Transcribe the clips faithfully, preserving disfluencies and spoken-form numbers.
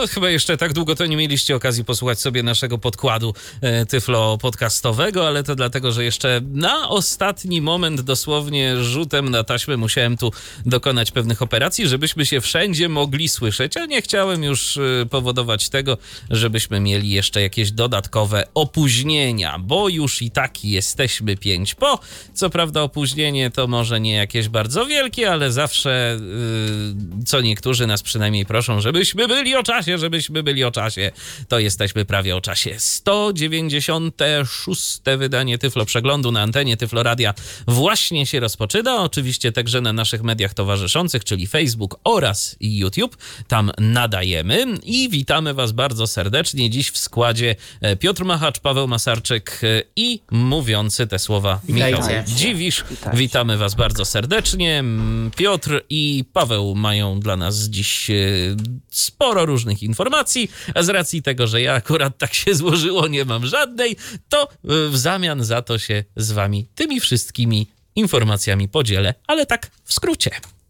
No chyba jeszcze tak długo to nie mieliście okazji posłuchać sobie naszego podkładu e, tyflo podcastowego, ale to dlatego, że jeszcze na ostatni moment dosłownie rzutem na taśmę musiałem tu dokonać pewnych operacji, żebyśmy się wszędzie mogli słyszeć, a nie chciałem już e, powodować tego, żebyśmy mieli jeszcze jakieś dodatkowe opóźnienia, bo już i tak jesteśmy pięć po. Co prawda opóźnienie to może nie jakieś bardzo wielkie, ale zawsze yy, co niektórzy nas przynajmniej proszą, żebyśmy byli o czasie, żebyśmy byli o czasie. To jesteśmy prawie o czasie. sto dziewięćdziesiąte szóste wydanie Tyflo Przeglądu na antenie Tyflo Radia właśnie się rozpoczyna. Oczywiście także na naszych mediach towarzyszących, czyli Facebook oraz YouTube. Tam nadajemy i witamy was bardzo serdecznie. Dziś w składzie Piotr Machacz, Paweł Masarczyk i mówiący te słowa Michał Dziwisz. Witajcie. Witamy was bardzo serdecznie. Piotr i Paweł mają dla nas dziś sporo różnych informacji, a z racji tego, że ja akurat tak się złożyło, nie mam żadnej, to w zamian za to się z wami tymi wszystkimi informacjami podzielę, ale tak w skrócie.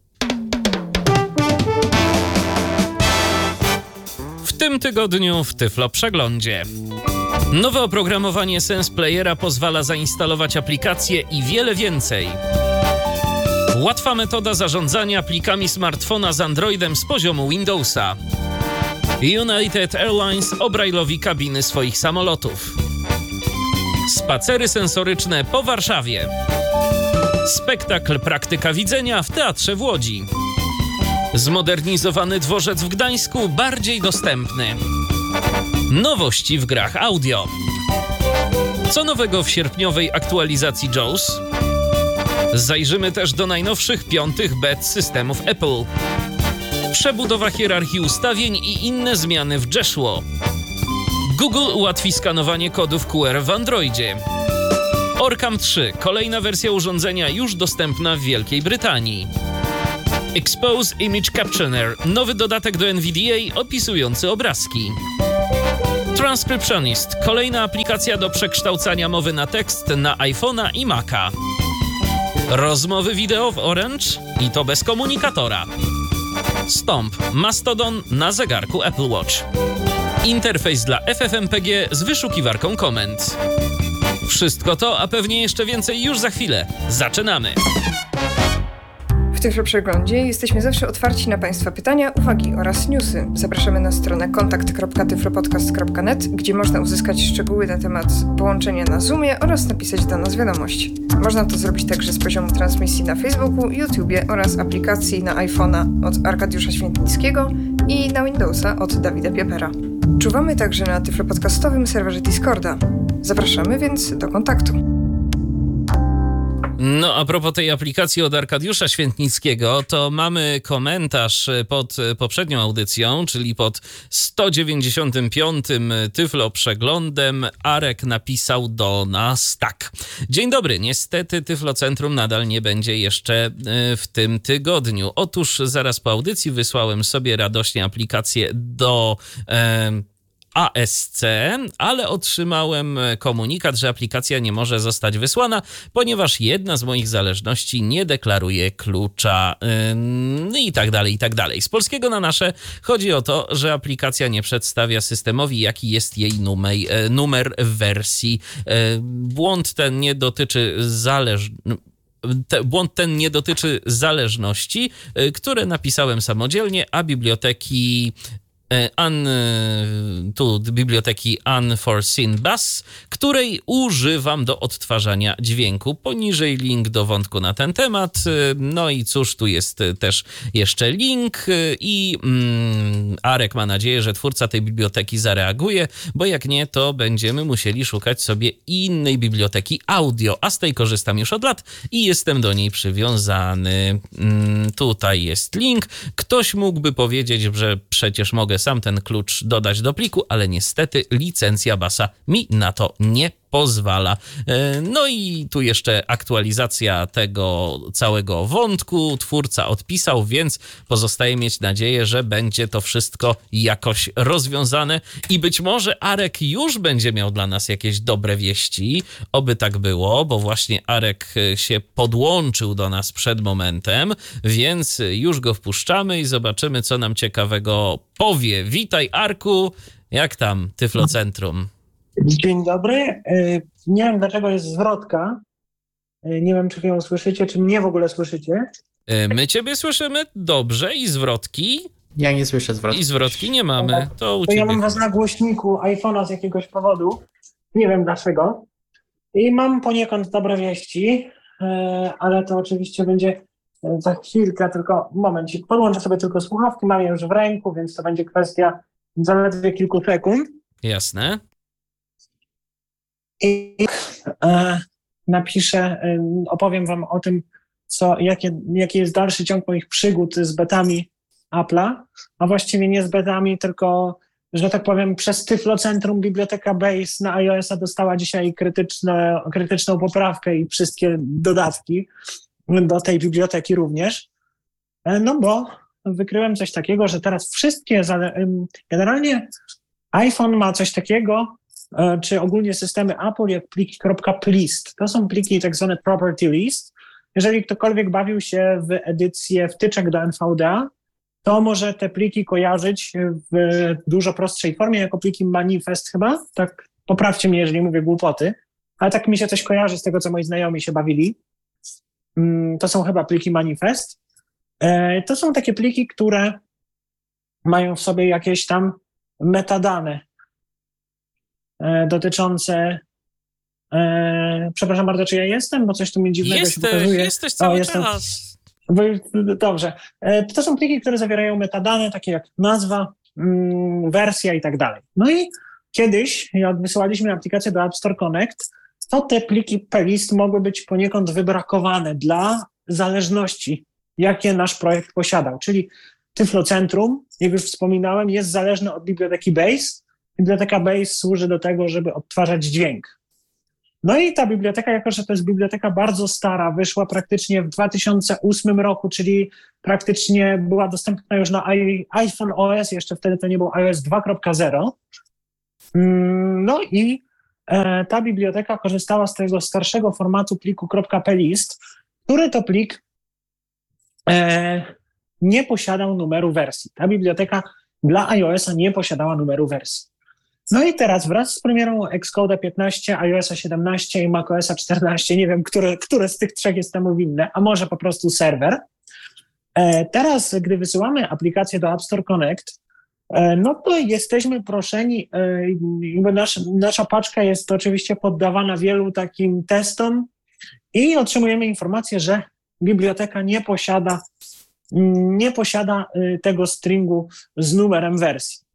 W tym tygodniu w Tyflo Przeglądzie. Nowe oprogramowanie Sense Playera pozwala zainstalować aplikacje i wiele więcej. Łatwa metoda zarządzania plikami smartfona z Androidem z poziomu Windowsa. United Airlines obrajlowi kabiny swoich samolotów. Spacery sensoryczne po Warszawie. Spektakl Praktyka Widzenia w Teatrze w Łodzi. Zmodernizowany dworzec w Gdańsku bardziej dostępny. Nowości w grach audio. Co nowego w sierpniowej aktualizacji JAWS? Zajrzymy też do najnowszych piątych bet systemów Apple. Przebudowa hierarchii ustawień i inne zmiany w Jeshua. Google ułatwi skanowanie kodów Q R w Androidzie. Orcam trzy, kolejna wersja urządzenia już dostępna w Wielkiej Brytanii. Expose Image Captioner, nowy dodatek do N V D A opisujący obrazki. Transcriptionist, kolejna aplikacja do przekształcania mowy na tekst na iPhone'a i Maca. Rozmowy wideo w Orange i to bez komunikatora. Stomp, Mastodon na zegarku Apple Watch. Interfejs dla F F M P G z wyszukiwarką komend. Wszystko to, a pewnie jeszcze więcej już za chwilę. Zaczynamy! W Tyflo Przeglądzie jesteśmy zawsze otwarci na Państwa pytania, uwagi oraz newsy. Zapraszamy na stronę kontakt kropka tyflopodcast kropka net, gdzie można uzyskać szczegóły na temat połączenia na Zoomie oraz napisać do nas wiadomość. Można to zrobić także z poziomu transmisji na Facebooku, YouTubie oraz aplikacji na iPhone'a od Arkadiusza Świętnickiego i na Windowsa od Dawida Piepera. Czuwamy także na tyflopodcastowym serwerze Discorda. Zapraszamy więc do kontaktu. No, a propos tej aplikacji od Arkadiusza Świętnickiego, to mamy komentarz pod poprzednią audycją, czyli pod sto dziewięćdziesiątym piątym Tyflo Przeglądem. Arek napisał do nas tak. Dzień dobry, niestety Tyflo Centrum nadal nie będzie jeszcze w tym tygodniu. Otóż zaraz po audycji wysłałem sobie radośnie aplikację do... E, A S C, ale otrzymałem komunikat, że aplikacja nie może zostać wysłana, ponieważ jedna z moich zależności nie deklaruje klucza yy, i tak dalej, i tak dalej. Z polskiego na nasze chodzi o to, że aplikacja nie przedstawia systemowi, jaki jest jej numer, numer w wersji. Yy, błąd ten nie dotyczy zależności. Te, błąd ten nie dotyczy zależności, yy, które napisałem samodzielnie, a biblioteki Un, tu biblioteki Unforeseen Bass, której używam do odtwarzania dźwięku. Poniżej link do wątku na ten temat. No i cóż, tu jest też jeszcze link i mm, Arek ma nadzieję, że twórca tej biblioteki zareaguje, bo jak nie, to będziemy musieli szukać sobie innej biblioteki audio, a z tej korzystam już od lat i jestem do niej przywiązany. Mm, tutaj jest link. Ktoś mógłby powiedzieć, że przecież mogę sam ten klucz dodać do pliku, ale niestety licencja Bassa mi na to nie pozwala. No i tu jeszcze aktualizacja tego całego wątku. Twórca odpisał, więc pozostaje mieć nadzieję, że będzie to wszystko jakoś rozwiązane i być może Arek już będzie miał dla nas jakieś dobre wieści. Oby tak było, bo właśnie Arek się podłączył do nas przed momentem, więc już go wpuszczamy i zobaczymy, co nam ciekawego powie. Witaj, Arku, jak tam Tyflocentrum? Dzień dobry. Nie wiem, dlaczego jest zwrotka. Nie wiem, czy wy ją słyszycie, czy mnie w ogóle słyszycie. My ciebie słyszymy dobrze i zwrotki? Ja nie słyszę zwrotki. I zwrotki nie mamy. To u To ciebie. ja mam was na głośniku iPhone'a z jakiegoś powodu. Nie wiem dlaczego. I mam poniekąd dobre wieści, ale to oczywiście będzie za chwilkę, tylko momencik. Podłączę sobie tylko słuchawki, mam je już w ręku, więc to będzie kwestia zaledwie kilku sekund. Jasne. I e, napiszę, e, opowiem wam o tym, co, jakie, jaki jest dalszy ciąg moich przygód z betami Apple'a, a właściwie nie z betami, tylko, że tak powiem, przez Tyflocentrum biblioteka Base na iOS-a dostała dzisiaj krytyczne, krytyczną poprawkę i wszystkie dodatki do tej biblioteki również. E, no bo wykryłem coś takiego, że teraz wszystkie, generalnie iPhone ma coś takiego, czy ogólnie systemy Apple, jak pliki .plist. To są pliki tak zwane property list. Jeżeli ktokolwiek bawił się w edycję wtyczek do N V D A, to może te pliki kojarzyć w dużo prostszej formie, jako pliki manifest chyba. Tak, poprawcie mnie, jeżeli mówię głupoty, ale tak mi się coś kojarzy z tego, co moi znajomi się bawili. To są chyba pliki manifest. To są takie pliki, które mają w sobie jakieś tam metadane dotyczące... E, przepraszam bardzo, czy ja jestem? Bo coś tu mi dziwnego jesteś, się pokazuje. Jesteś cały o, jestem. czas. Dobrze. E, to są pliki, które zawierają metadane, takie jak nazwa, mm, wersja i tak dalej. No i kiedyś, jak wysyłaliśmy aplikację do App Store Connect, to te pliki plist mogły być poniekąd wybrakowane dla zależności, jakie nasz projekt posiadał. Czyli Tyflocentrum, jak już wspominałem, jest zależne od biblioteki Base. Biblioteka Base służy do tego, żeby odtwarzać dźwięk. No i ta biblioteka, jako że to jest biblioteka bardzo stara, wyszła praktycznie w dwa tysiące ósmym roku, czyli praktycznie była dostępna już na iPhone O S, jeszcze wtedy to nie był iOS dwa kropka zero. No i e, ta biblioteka korzystała z tego starszego formatu pliku .plist, który to plik e, nie posiadał numeru wersji. Ta biblioteka dla iOS-a nie posiadała numeru wersji. No i teraz wraz z premierą Xcode'a piętnaście, iOS-a siedemnaście i macOS-a czternaście, nie wiem, które, które z tych trzech jest temu winne, a może po prostu serwer. E, teraz, gdy wysyłamy aplikację do App Store Connect, e, no to jesteśmy proszeni, e, nasz, nasza paczka jest oczywiście poddawana wielu takim testom i otrzymujemy informację, że biblioteka nie posiada, nie posiada tego stringu z numerem wersji.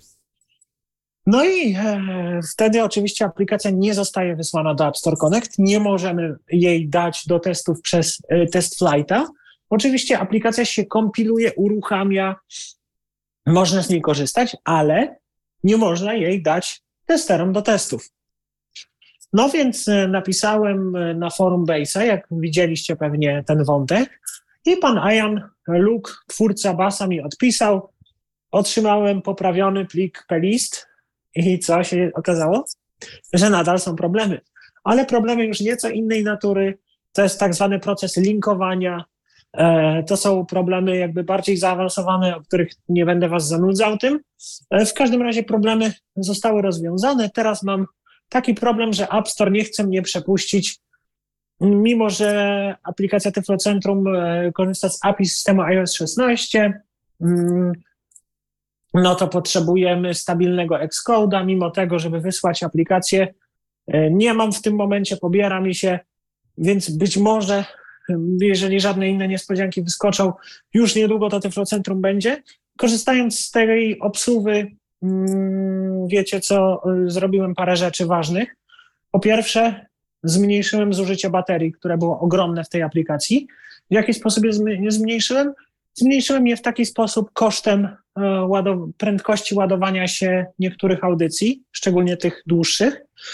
No i e, wtedy oczywiście aplikacja nie zostaje wysłana do App Store Connect, nie możemy jej dać do testów przez e, test flighta. Oczywiście aplikacja się kompiluje, uruchamia, można z niej korzystać, ale nie można jej dać testerom do testów. No więc e, napisałem na forum Base'a, jak widzieliście pewnie ten wątek, i pan Ian Luke, twórca Basa, mi odpisał. Otrzymałem poprawiony plik plist. I co się okazało? Że nadal są problemy. Ale problemy już nieco innej natury. To jest tak zwany proces linkowania. E, to są problemy jakby bardziej zaawansowane, o których nie będę was zanudzał tym. E, w każdym razie problemy zostały rozwiązane. Teraz mam taki problem, że App Store nie chce mnie przepuścić, mimo że aplikacja Tyflocentrum e, korzysta z A P I systemu iOS szesnaście. Mm, no to potrzebujemy stabilnego Xcode'a, mimo tego, żeby wysłać aplikację. Nie mam w tym momencie, pobiera mi się, więc być może, jeżeli żadne inne niespodzianki wyskoczą, już niedługo to Tyflocentrum będzie. Korzystając z tej obsługi, wiecie co, zrobiłem parę rzeczy ważnych. Po pierwsze, zmniejszyłem zużycie baterii, które było ogromne w tej aplikacji. W jaki sposób je zmniejszyłem? Zmniejszyłem je w taki sposób kosztem ładow- prędkości ładowania się niektórych audycji, szczególnie tych dłuższych.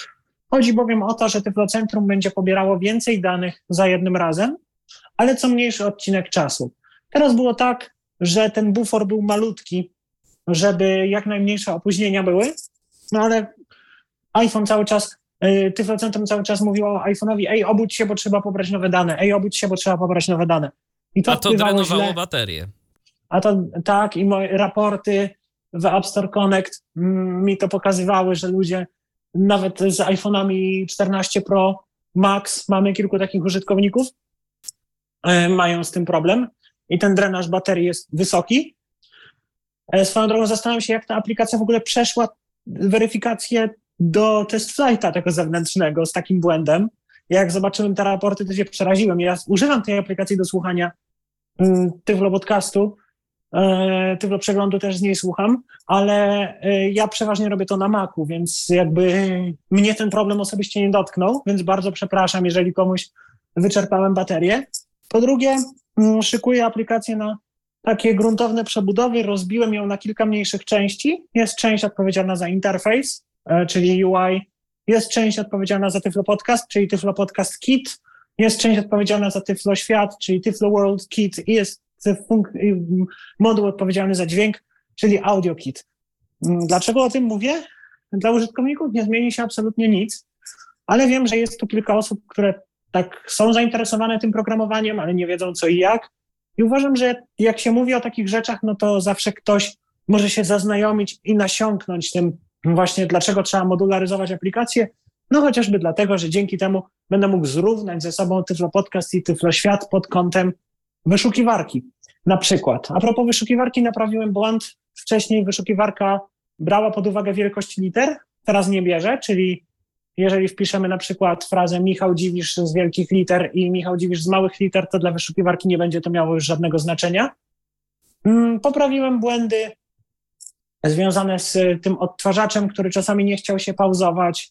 Chodzi bowiem o to, że Tyflocentrum będzie pobierało więcej danych za jednym razem, ale co mniejszy odcinek czasu. Teraz było tak, że ten bufor był malutki, żeby jak najmniejsze opóźnienia były, no ale iPhone cały czas, yy, Tyflocentrum cały czas mówiło iPhone'owi, ej, obudź się, bo trzeba pobrać nowe dane, ej, obudź się, bo trzeba pobrać nowe dane. I to A to drenowało źle. baterię. A to tak, i moje raporty w App Store Connect mm, mi to pokazywały, że ludzie nawet z iPhone'ami czternaście Pro Max, mamy kilku takich użytkowników, yy, mają z tym problem i ten drenaż baterii jest wysoki. Yy, swoją drogą zastanawiam się, jak ta aplikacja w ogóle przeszła weryfikację do test flighta tego zewnętrznego z takim błędem. Jak zobaczyłem te raporty, to się przeraziłem. Ja używam tej aplikacji do słuchania yy, Tyflo Podcastu, yy, Tyflo Przeglądu też z niej słucham, ale yy, ja przeważnie robię to na Macu, więc jakby mnie ten problem osobiście nie dotknął, więc bardzo przepraszam, jeżeli komuś wyczerpałem baterię. Po drugie, yy, szykuję aplikację na takie gruntowne przebudowy, rozbiłem ją na kilka mniejszych części. Jest część odpowiedzialna za interfejs, czyli U I. Jest część odpowiedzialna za Tyflo Podcast, czyli Tyflo Podcast Kit. Jest część odpowiedzialna za Tyflo Świat, czyli Tyflo World Kit. I jest funk- moduł odpowiedzialny za dźwięk, czyli Audio Kit. Dlaczego o tym mówię? Dla użytkowników nie zmieni się absolutnie nic, ale wiem, że jest tu kilka osób, które tak są zainteresowane tym programowaniem, ale nie wiedzą co i jak. I uważam, że jak się mówi o takich rzeczach, no to zawsze ktoś może się zaznajomić i nasiąknąć tym właśnie, dlaczego trzeba modularyzować aplikację. No chociażby dlatego, że dzięki temu będę mógł zrównać ze sobą Tyflo Podcast i Tyflo Świat pod kątem wyszukiwarki. Na przykład, a propos wyszukiwarki, naprawiłem błąd. Wcześniej wyszukiwarka brała pod uwagę wielkość liter, teraz nie bierze, czyli jeżeli wpiszemy na przykład frazę Michał Dziwisz z wielkich liter i Michał Dziwisz z małych liter, to dla wyszukiwarki nie będzie to miało już żadnego znaczenia. Poprawiłem błędy związane z tym odtwarzaczem, który czasami nie chciał się pauzować.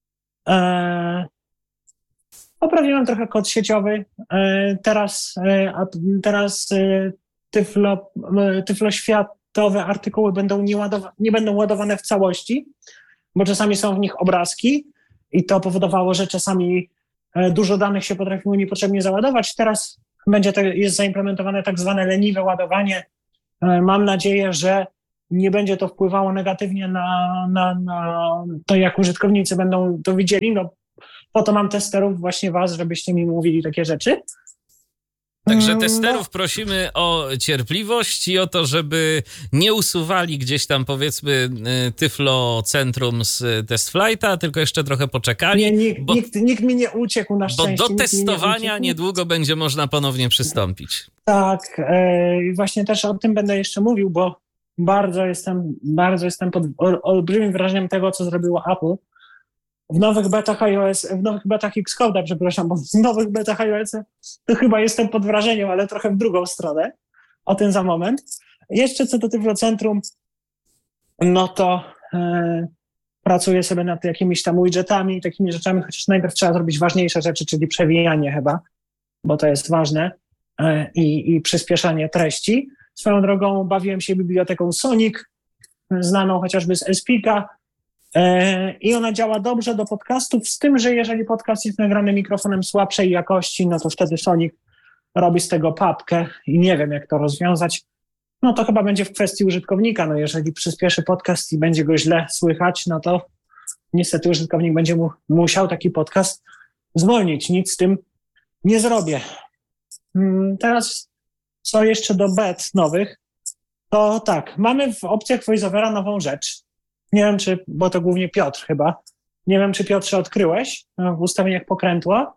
Eee, poprawiłem trochę kod sieciowy. Eee, teraz e, teraz e, tyflo, e, tyfloświatowe artykuły będą nie, ładowa- nie będą ładowane w całości, bo czasami są w nich obrazki i to powodowało, że czasami e, dużo danych się potrafiło niepotrzebnie załadować. Teraz będzie to, jest zaimplementowane tak zwane leniwe ładowanie. E, mam nadzieję, że nie będzie to wpływało negatywnie na, na, na to, jak użytkownicy będą to widzieli. No, po to mam testerów, właśnie was, żebyście mi mówili takie rzeczy. Także testerów prosimy o cierpliwość i o to, żeby nie usuwali gdzieś tam, powiedzmy, Tyflo Centrum z Test Flighta, tylko jeszcze trochę poczekali. Nie, nikt, bo, nikt, nikt mi nie uciekł na szczęście. Bo do testowania nie niedługo będzie można ponownie przystąpić. Tak, i yy, właśnie też o tym będę jeszcze mówił, bo bardzo jestem, bardzo jestem pod olbrzymim wrażeniem tego, co zrobiło Apple. W nowych betach iOS, w nowych betach Xcode'a, przepraszam, bo w nowych betach iOS to chyba jestem pod wrażeniem, ale trochę w drugą stronę. O tym za moment. Jeszcze co do Tyflocentrum, no to e, pracuję sobie nad jakimiś tam widgetami, takimi rzeczami, chociaż najpierw trzeba zrobić ważniejsze rzeczy, czyli przewijanie chyba, bo to jest ważne e, i, i przyspieszanie treści. Swoją drogą bawiłem się biblioteką Sonic, znaną chociażby z Elspika, i ona działa dobrze do podcastów, z tym, że jeżeli podcast jest nagrany mikrofonem słabszej jakości, no to wtedy Sonic robi z tego papkę i nie wiem, jak to rozwiązać. No to chyba będzie w kwestii użytkownika. No jeżeli przyspieszy podcast i będzie go źle słychać, no to niestety użytkownik będzie mu musiał taki podcast zwolnić. Nic z tym nie zrobię. Teraz co jeszcze do bet nowych, to tak, mamy w opcjach VoiceOvera nową rzecz. Nie wiem, czy, bo to głównie Piotr chyba. Nie wiem, czy Piotrze odkryłeś w ustawieniach pokrętła.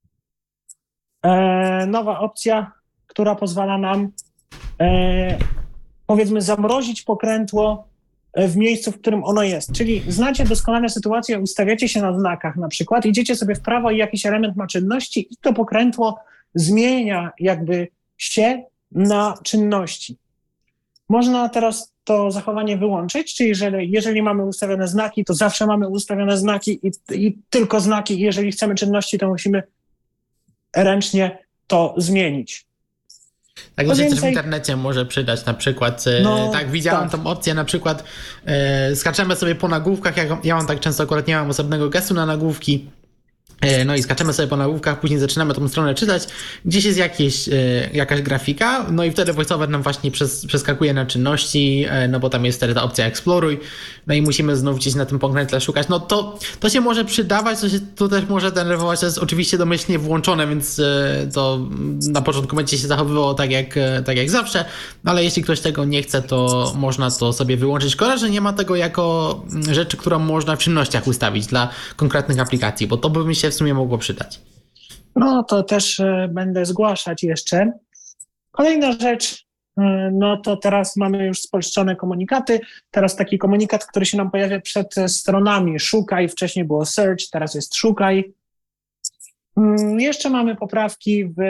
E, nowa opcja, która pozwala nam e, powiedzmy zamrozić pokrętło w miejscu, w którym ono jest. Czyli znacie doskonale sytuację, ustawiacie się na znakach na przykład, idziecie sobie w prawo i jakiś element ma czynności i to pokrętło zmienia jakby się na czynności. Można teraz to zachowanie wyłączyć, czyli jeżeli, jeżeli mamy ustawione znaki, to zawsze mamy ustawione znaki i, i tylko znaki. Jeżeli chcemy czynności, to musimy ręcznie to zmienić. Tak, To to się też w więcej- internecie może przydać na przykład. e, No, tak, widziałem tak. tą opcję, na przykład e, skaczemy sobie po nagłówkach, ja, ja mam tak często, akurat nie mam osobnego gestu na nagłówki. E, No i skaczemy sobie po nagłówkach, później zaczynamy tą stronę czytać, gdzieś jest jakieś, e, jakaś grafika, no i wtedy VoiceOver nam właśnie przes, przeskakuje na czynności, e, no bo tam jest wtedy ta opcja eksploruj, no i musimy znów gdzieś na tym pokrętle szukać. No to, to się może przydawać, to się to też może denerwować, to jest oczywiście domyślnie włączone, więc e, to na początku będzie się zachowywało tak jak, e, tak jak zawsze, no ale jeśli ktoś tego nie chce, to można to sobie wyłączyć. Szkoda, że nie ma tego jako mm, rzeczy, którą można w czynnościach ustawić dla konkretnych aplikacji, bo to by mi się w sumie mogło przydać. No to też e, będę zgłaszać jeszcze. Kolejna rzecz, e, no to teraz mamy już spolszczone komunikaty. Teraz taki komunikat, który się nam pojawia przed e, stronami. Szukaj, wcześniej było search, teraz jest szukaj. Mm, Jeszcze mamy poprawki w,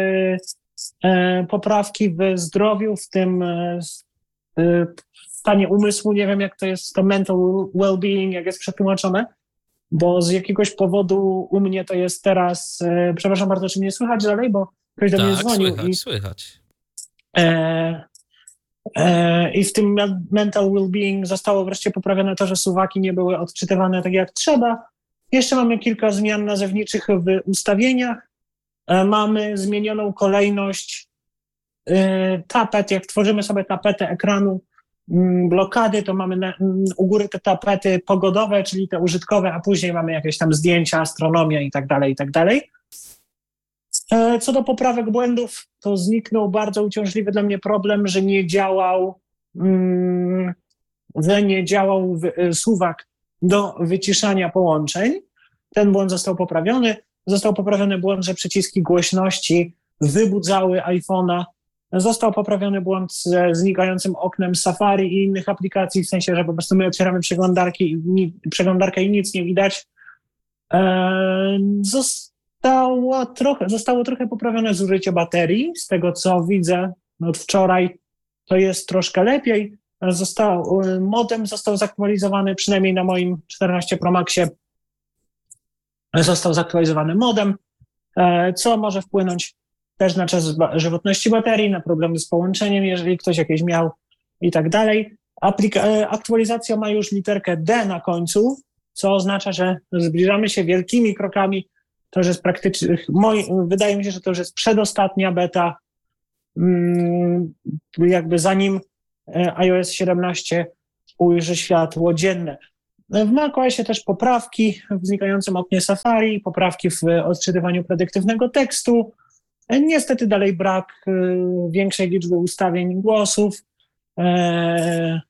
e, poprawki w zdrowiu, w tym e, s- e, stanie umysłu. Nie wiem, jak to jest to mental well-being, jak jest przetłumaczone, bo z jakiegoś powodu u mnie to jest teraz, e, przepraszam bardzo, czy mnie słychać dalej, bo ktoś do mnie Tak, dzwonił słychać, i, słychać. e, e, i w tym men- mental well-being zostało wreszcie poprawione to, że suwaki nie były odczytywane tak jak trzeba. Jeszcze mamy kilka zmian nazewniczych w ustawieniach. E, mamy zmienioną kolejność e, tapet. Jak tworzymy sobie tapetę ekranu mm, blokady, to mamy na, mm, u góry te tapety pogodowe, czyli te użytkowe, a później mamy jakieś tam zdjęcia, astronomia i tak dalej, i tak dalej. E, Co do poprawek błędów, to zniknął bardzo uciążliwy dla mnie problem, że nie działał, mm, że nie działał wy- e, suwak do wyciszania połączeń. Ten błąd został poprawiony. Został poprawiony błąd, że przyciski głośności wybudzały iPhone'a. Został poprawiony błąd ze znikającym oknem Safari i innych aplikacji, w sensie, że po prostu my otwieramy przeglądarki, i ni- przeglądarkę i nic nie widać. E, Zostało trochę, zostało trochę poprawione zużycie baterii. Z tego, co widzę od wczoraj, to jest troszkę lepiej. Został, modem został zaktualizowany, przynajmniej na moim czternaście Pro Maxie został zaktualizowany modem, e, co może wpłynąć też na czas ba- żywotności baterii, na problemy z połączeniem, jeżeli ktoś jakieś miał i tak dalej. Aplika- e, aktualizacja ma już literkę D na końcu, co oznacza, że zbliżamy się wielkimi krokami. To już jest praktycznie, moi, wydaje mi się, że to już jest przedostatnia beta, mm, jakby zanim e, iOS siedemnaście ujrzy światło dzienne. W macOSie też poprawki w znikającym oknie Safari, poprawki w odczytywaniu predyktywnego tekstu. Niestety dalej brak y, większej liczby ustawień głosów e,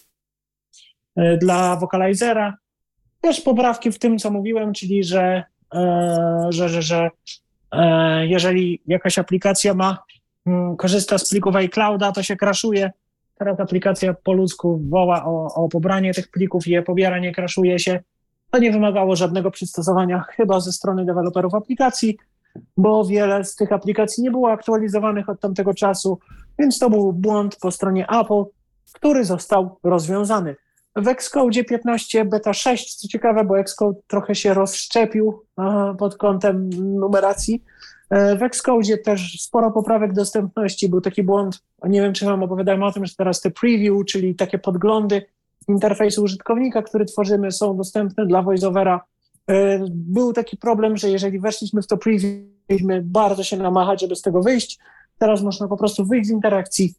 e, dla wokalizera. Też poprawki w tym, co mówiłem, czyli że, e, że, że, że e, jeżeli jakaś aplikacja ma, m, korzysta z plików iClouda, to się crashuje. Teraz aplikacja po ludzku woła o, o pobranie tych plików i je pobiera, nie crashuje się. To nie wymagało żadnego przystosowania chyba ze strony deweloperów aplikacji, bo wiele z tych aplikacji nie było aktualizowanych od tamtego czasu, więc to był błąd po stronie Apple, który został rozwiązany. W Xcode piętnaście beta sześć, co ciekawe, bo Xcode trochę się rozszczepił a, pod kątem numeracji. E, W Xcode też sporo poprawek dostępności. Był taki błąd, nie wiem, czy wam opowiadałem o tym, że teraz te preview, czyli takie podglądy interfejsu użytkownika, który tworzymy, są dostępne dla VoiceOvera. E, Był taki problem, że jeżeli weszliśmy w to preview, mieliśmy bardzo się namachać, żeby z tego wyjść. Teraz można po prostu wyjść z interakcji,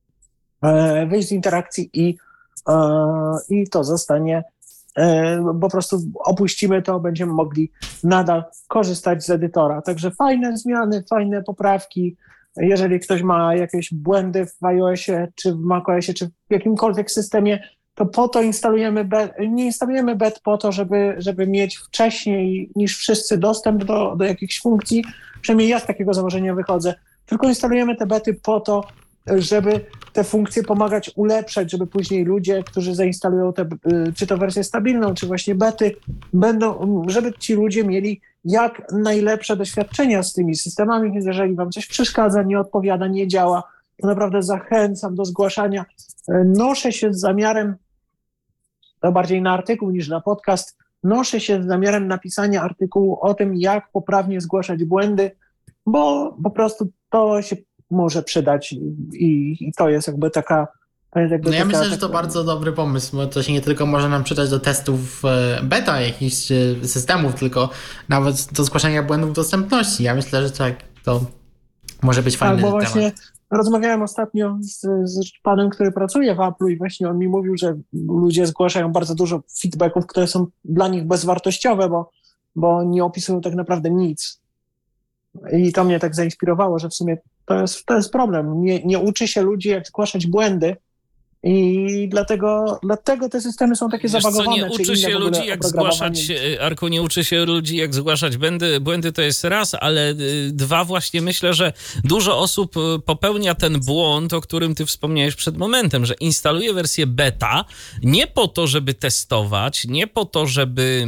e, wyjść z interakcji i, e, i to zostanie, e, po prostu opuścimy to, będziemy mogli nadal korzystać z edytora. Także fajne zmiany, fajne poprawki. Jeżeli ktoś ma jakieś błędy w iOSie, czy w macOSie, czy w jakimkolwiek systemie, to po to instalujemy bet, nie instalujemy bet po to, żeby, żeby mieć wcześniej niż wszyscy dostęp do, do jakichś funkcji. Przynajmniej ja z takiego założenia wychodzę. Tylko instalujemy te bety po to, żeby te funkcje pomagać ulepszać, żeby później ludzie, którzy zainstalują te, czy to wersję stabilną, czy właśnie bety, będą, żeby ci ludzie mieli jak najlepsze doświadczenia z tymi systemami, więc jeżeli wam coś przeszkadza, nie odpowiada, nie działa, to naprawdę zachęcam do zgłaszania. Noszę się z zamiarem, to bardziej na artykuł niż na podcast, noszę się z zamiarem napisania artykułu o tym, jak poprawnie zgłaszać błędy, bo po prostu to się może przydać i, i to jest jakby taka... To jest jakby no ja taka, myślę, że taka... to bardzo dobry pomysł, bo to się nie tylko może nam przydać do testów beta jakichś systemów, tylko nawet do zgłaszania błędów dostępności. Ja myślę, że tak, to może być fajny temat. Bo temat. właśnie rozmawiałem ostatnio z, z panem, który pracuje w Apple'u i właśnie on mi mówił, że ludzie zgłaszają bardzo dużo feedbacków, które są dla nich bezwartościowe, bo, bo nie opisują tak naprawdę nic. I to mnie tak zainspirowało, że w sumie to jest, to jest problem. Nie, nie uczy się ludzi, jak zgłaszać błędy i dlatego, dlatego te systemy są takie Wiesz co, zabagowane. nie uczy się ludzi, jak zgłaszać, Arku, nie uczy się ludzi, jak zgłaszać błędy. Błędy to jest raz, ale dwa, właśnie myślę, że dużo osób popełnia ten błąd, o którym ty wspomniałeś przed momentem, że instaluje wersję beta nie po to, żeby testować, nie po to, żeby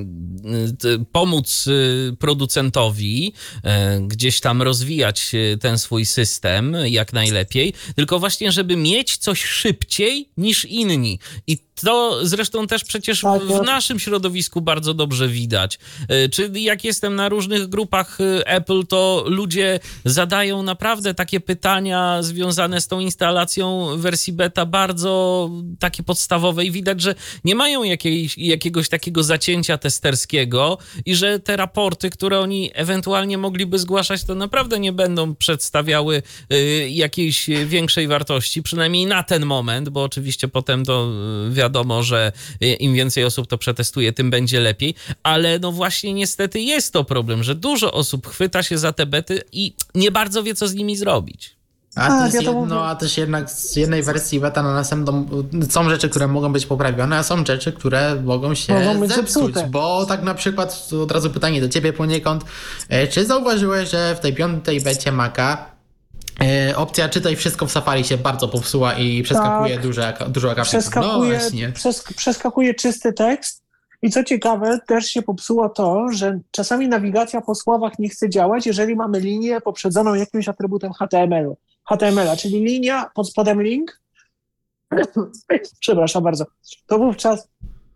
pomóc producentowi gdzieś tam rozwijać ten swój system jak najlepiej, tylko właśnie, żeby mieć coś szybciej niż inni. I to zresztą też przecież w naszym środowisku bardzo dobrze widać. Czyli jak jestem na różnych grupach Apple, to ludzie zadają naprawdę takie pytania związane z tą instalacją wersji beta, bardzo takie podstawowe i widać, że nie mają jakiejś, jakiegoś takiego zacięcia testerskiego i że te raporty, które oni ewentualnie mogliby zgłaszać, to naprawdę nie będą przedstawiały jakiejś większej wartości, przynajmniej na ten moment, bo oczywiście potem to wiadomo, że im więcej osób to przetestuje, tym będzie lepiej, ale no właśnie niestety jest to problem, że dużo osób chwyta się za te bety i nie bardzo wie, co z nimi zrobić. A, A, też ja to jedno, a też jednak z jednej wersji beta na następną są rzeczy, które mogą być poprawione, a są rzeczy, które mogą się mogą być zepsuć. zepsute. Bo tak na przykład, od razu pytanie do ciebie poniekąd, czy zauważyłeś, że w tej piątej becie Maca E, opcja czytaj wszystko w Safari się bardzo popsuła i przeskakuje tak, duże, dużo akapitów. Przeskakuje, no przes, przeskakuje czysty tekst i co ciekawe, też się popsuło to, że czasami nawigacja po słowach nie chce działać, jeżeli mamy linię poprzedzoną jakimś atrybutem H T M L-u, H T M L-a, czyli linia, pod spodem link. Przepraszam bardzo. To wówczas,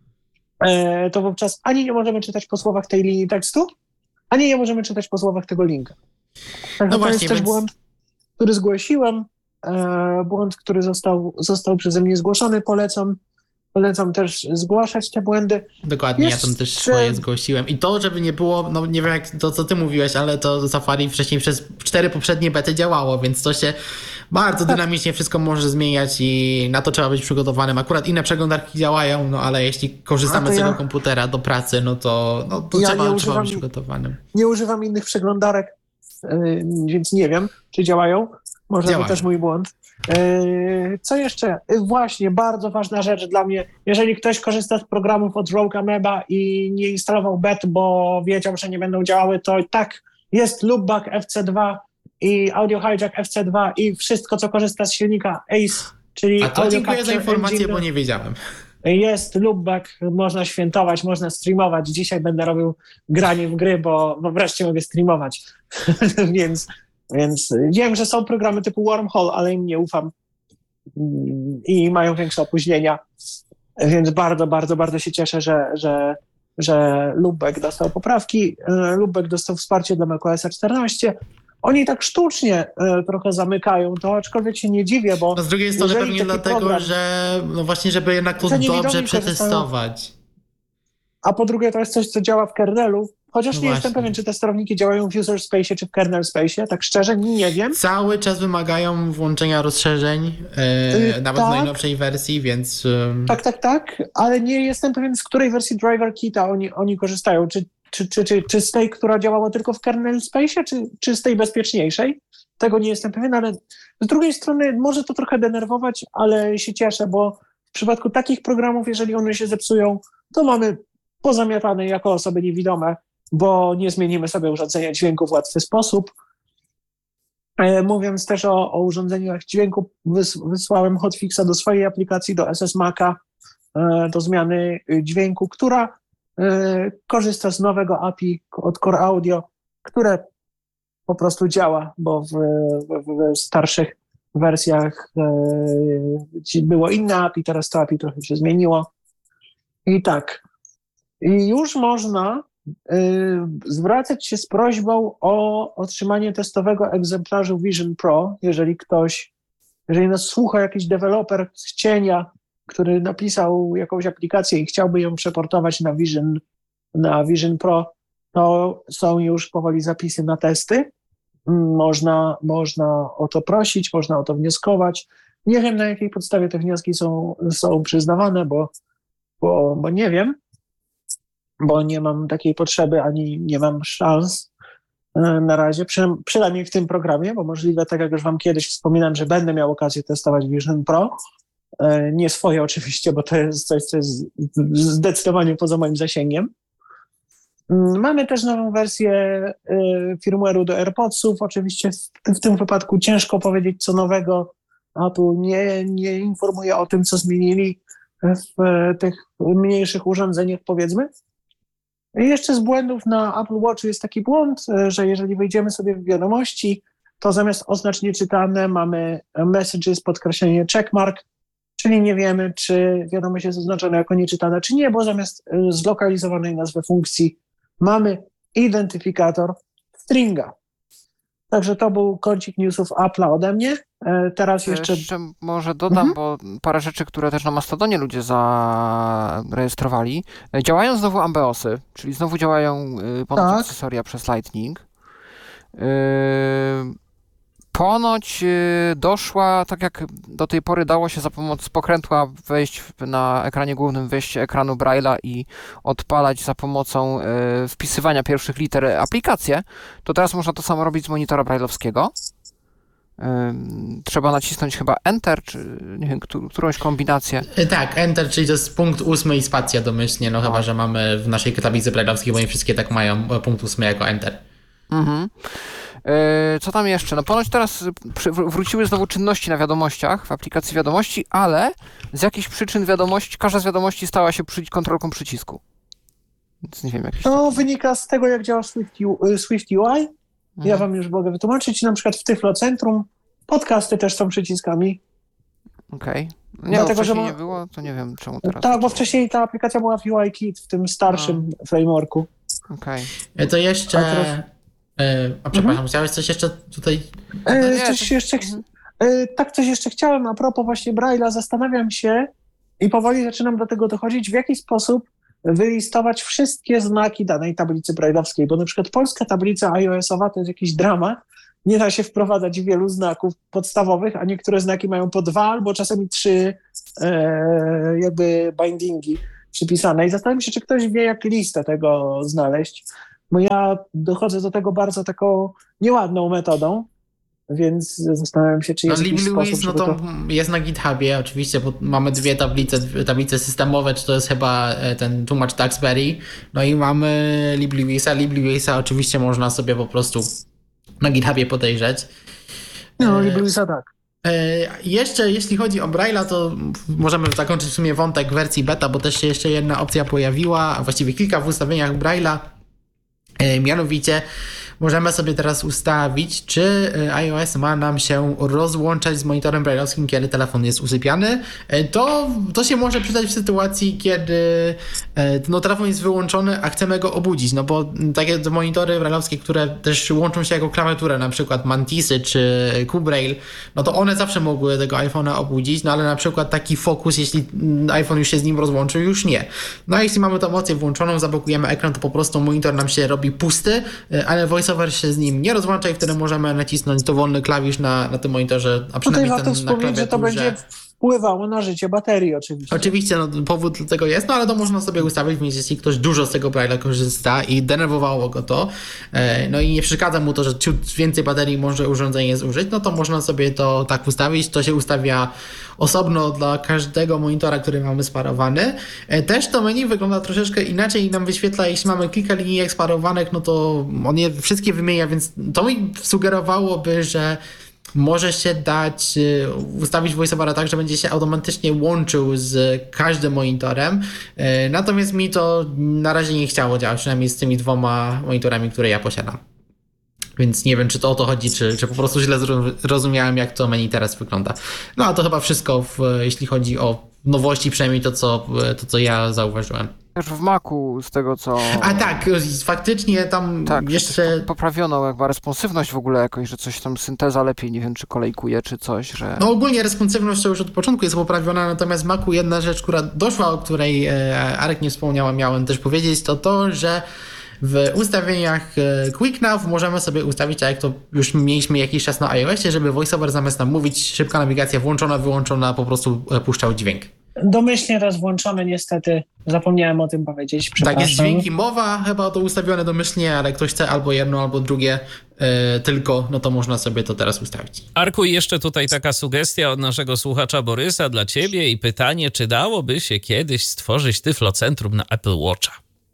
e, to wówczas ani nie możemy czytać po słowach tej linii tekstu, ani nie możemy czytać po słowach tego linka. Także no to właśnie, jest też więc... błąd, który zgłosiłem, e, błąd, który został, został przeze mnie zgłoszony, polecam, polecam też zgłaszać te błędy. Dokładnie, Jest, ja tam też czy... swoje zgłosiłem. I to, żeby nie było, no nie wiem jak to, co ty mówiłeś, ale to Safari wcześniej przez cztery poprzednie bety działało, więc to się bardzo tak. dynamicznie wszystko może zmieniać i na to trzeba być przygotowanym. Akurat inne przeglądarki działają, no ale jeśli korzystamy z tego ja... komputera do pracy, no to, no, to ja trzeba, nie trzeba używam, być przygotowanym. Nie używam innych przeglądarek, yy, więc nie wiem, czy działają. Może działają. to też mój błąd. Yy, co jeszcze? Yy, właśnie, bardzo ważna rzecz dla mnie. Jeżeli ktoś korzysta z programów od Rogue Amoeba i nie instalował bet, bo wiedział, że nie będą działały, to tak, jest loopback F C dwa i audio hijack F C dwa i wszystko, co korzysta z silnika A C E, czyli A to audio dziękuję za informację, engine, bo nie wiedziałem. jest loopback, można świętować, można streamować. Dzisiaj będę robił granie w gry, bo, bo wreszcie mogę streamować. więc, więc wiem, że są programy typu Wormhole, ale im nie ufam i mają większe opóźnienia. Więc bardzo, bardzo, bardzo się cieszę, że, że, że loopback dostał poprawki. Loopback dostał wsparcie dla macOS czternaście. Oni tak sztucznie e, trochę zamykają to, aczkolwiek się nie dziwię, bo... No z drugiej strony pewnie dlatego, program, że no właśnie, żeby jednak to dobrze przetestować. A po drugie to jest coś, co działa w kernelu, chociaż no nie właśnie. jestem pewien, czy te sterowniki działają w user space czy w kernel space, tak szczerze nie wiem. Cały czas wymagają włączenia rozszerzeń, e, yy, nawet tak. w najnowszej wersji, więc... E... Tak, tak, tak, ale nie jestem pewien, z której wersji driver kita oni, oni korzystają, czy Czy, czy, czy, czy z tej, która działała tylko w kernel space, czy, czy z tej bezpieczniejszej? Tego nie jestem pewien, ale z drugiej strony może to trochę denerwować, ale się cieszę, bo w przypadku takich programów, jeżeli one się zepsują, to mamy pozamiatane jako osoby niewidome, bo nie zmienimy sobie urządzenia dźwięku w łatwy sposób. E, mówiąc też o, o urządzeniach dźwięku, wys, wysłałem hotfixa do swojej aplikacji, do S S Maca, e, do zmiany dźwięku, która korzysta z nowego A P I od Core Audio, które po prostu działa, bo w, w, w starszych wersjach było inne A P I, teraz to A P I trochę się zmieniło. I tak. I już można yy, zwracać się z prośbą o otrzymanie testowego egzemplarzu Vision Pro, jeżeli ktoś, jeżeli nas słucha jakiś deweloper z cienia, który napisał jakąś aplikację i chciałby ją przeportować na Vision, na Vision Pro, to są już powoli zapisy na testy. Można, można o to prosić, można o to wnioskować. Nie wiem, na jakiej podstawie te wnioski są, są przyznawane, bo, bo, bo nie wiem, bo nie mam takiej potrzeby, ani nie mam szans na razie, przy, przynajmniej w tym programie, bo możliwe, tak jak już wam kiedyś wspominałem, że będę miał okazję testować Vision Pro. Nie swoje oczywiście, bo to jest coś, co jest zdecydowanie poza moim zasięgiem. Mamy też nową wersję firmware'u do AirPodsów. Oczywiście w tym wypadku ciężko powiedzieć co nowego. Apple nie, nie informuje o tym, co zmienili w tych mniejszych urządzeniach, powiedzmy. I jeszcze z błędów na Apple Watchu jest taki błąd, że jeżeli wejdziemy sobie w wiadomości, to zamiast oznacz nieczytane mamy messages, podkreślenie checkmark, czyli nie wiemy, czy wiadomość jest oznaczona jako nieczytana, czy nie, bo zamiast zlokalizowanej nazwy funkcji mamy identyfikator stringa. Także to był kącik newsów Apple'a ode mnie. Teraz jeszcze... jeszcze może dodam, mhm. bo parę rzeczy, które też na Mastodonie ludzie zarejestrowali. Działają znowu Ambeosy, czyli znowu działają ponad tak. akcesoria przez Lightning. Yy... Ponoć doszła, tak jak do tej pory dało się za pomocą pokrętła wejść na ekranie głównym, wejść ekranu Braille'a i odpalać za pomocą wpisywania pierwszych liter aplikację, to teraz można to samo robić z monitora braille'owskiego. Trzeba nacisnąć chyba Enter, czy nie wiem, którąś kombinację. Tak, Enter, czyli to jest punkt ósmy i spacja domyślnie, no, no. chyba, że mamy w naszej tablicy braille'owskiej, bo nie wszystkie tak mają punkt ósmy jako Enter. Mhm. Co tam jeszcze? No ponoć teraz wróciły znowu czynności na wiadomościach, w aplikacji wiadomości, ale z jakichś przyczyn wiadomości, każda z wiadomości stała się przy, kontrolką przycisku. Więc nie wiem, jakieś... To takie... wynika z tego, jak działa Swift, U, Swift U I. Ja hmm. wam już mogę wytłumaczyć. Na przykład w Tyflo Centrum podcasty też są przyciskami. Okej. Okay. Nie, Dlatego, że ma... nie było, to nie wiem czemu teraz. Tak, bo wcześniej ta aplikacja była w U I Kit, w tym starszym A. frameworku. Okej. Okay. To jeszcze... E, a przepraszam, mhm. chciałeś coś jeszcze tutaj... E, no nie, coś to... jeszcze... e, tak, coś jeszcze chciałem a propos właśnie Braille'a. Zastanawiam się i powoli zaczynam do tego dochodzić, w jaki sposób wylistować wszystkie znaki danej tablicy braille'owskiej, bo na przykład polska tablica iOS-owa to jest jakiś dramat. Nie da się wprowadzać wielu znaków podstawowych, a niektóre znaki mają po dwa albo czasami trzy e, jakby bindingi przypisane. I zastanawiam się, czy ktoś wie, jak listę tego znaleźć. Bo ja dochodzę do tego bardzo taką nieładną metodą, więc zastanawiam się, czy jest no, jakiś Liblouis, sposób, no to, to jest na GitHubie oczywiście, bo mamy dwie tablice, tablice systemowe, czy to jest chyba ten tłumacz Taxberry, no i mamy Liblouisa. Liblouisa oczywiście można sobie po prostu na GitHubie podejrzeć. No, Liblouisa tak. Jeszcze jeśli chodzi o Braille'a, to możemy zakończyć w sumie wątek wersji beta, bo też się jeszcze jedna opcja pojawiła, a właściwie kilka w ustawieniach Braille'a. Mianowicie możemy sobie teraz ustawić, czy iOS ma nam się rozłączać z monitorem braille'owskim, kiedy telefon jest usypiany. To, to się może przydać w sytuacji, kiedy no, telefon jest wyłączony, a chcemy go obudzić, no bo takie monitory braille'owskie, które też łączą się jako klawiaturę, na przykład Mantisy czy QBraille, no to one zawsze mogły tego iPhone'a obudzić, no ale na przykład taki Focus, jeśli iPhone już się z nim rozłączył, już nie. No a jeśli mamy tę opcję włączoną, zablokujemy ekran, to po prostu monitor nam się robi pusty, ale VoiceOver się z nim nie rozłącza i wtedy możemy nacisnąć dowolny klawisz na, na tym monitorze, a przynajmniej Tutaj warto ten na wspomnieć, że to będzie wpływało na życie baterii oczywiście. Oczywiście, no, powód do tego jest, no ale to można sobie ustawić, więc jeśli ktoś dużo z tego Braille'a korzysta i denerwowało go to, e, no i nie przeszkadza mu to, że ciut więcej baterii może urządzenie zużyć, no to można sobie to tak ustawić. To się ustawia osobno dla każdego monitora, który mamy sparowany. E, też to menu wygląda troszeczkę inaczej i nam wyświetla, jeśli mamy kilka linijek sparowanych, no to on je wszystkie wymienia, więc to mi sugerowałoby, że może się dać ustawić VoiceOvera tak, że będzie się automatycznie łączył z każdym monitorem. Natomiast mi to na razie nie chciało działać, przynajmniej z tymi dwoma monitorami, które ja posiadam. Więc nie wiem, czy to o to chodzi, czy, czy po prostu źle zrozumiałem, jak to menu teraz wygląda. No a to chyba wszystko, w, jeśli chodzi o nowości, przynajmniej to, co, to, co ja zauważyłem. Też w Macu, z tego co... A tak, faktycznie tam tak, jeszcze... poprawiono jakby responsywność w ogóle jakoś, że coś tam synteza lepiej, nie wiem, czy kolejkuje, czy coś, że... No ogólnie responsywność to już od początku jest poprawiona, natomiast w Macu jedna rzecz, która doszła, o której e, Arek nie wspomniał, a miałem też powiedzieć, to to, że w ustawieniach QuickNav możemy sobie ustawić, tak jak to już mieliśmy jakiś czas na iOSie, żeby VoiceOver zamiast nam mówić, szybka nawigacja włączona, wyłączona, po prostu puszczał dźwięk. Domyślnie raz włączony, niestety. Zapomniałem o tym powiedzieć, przepraszam. Tak, jest dźwięk i mowa, chyba to ustawione domyślnie, ale ktoś chce albo jedno, albo drugie yy, tylko, no to można sobie to teraz ustawić. Arku, i jeszcze tutaj taka sugestia od naszego słuchacza Borysa dla ciebie i pytanie, czy dałoby się kiedyś stworzyć Tyflocentrum na Apple Watcha?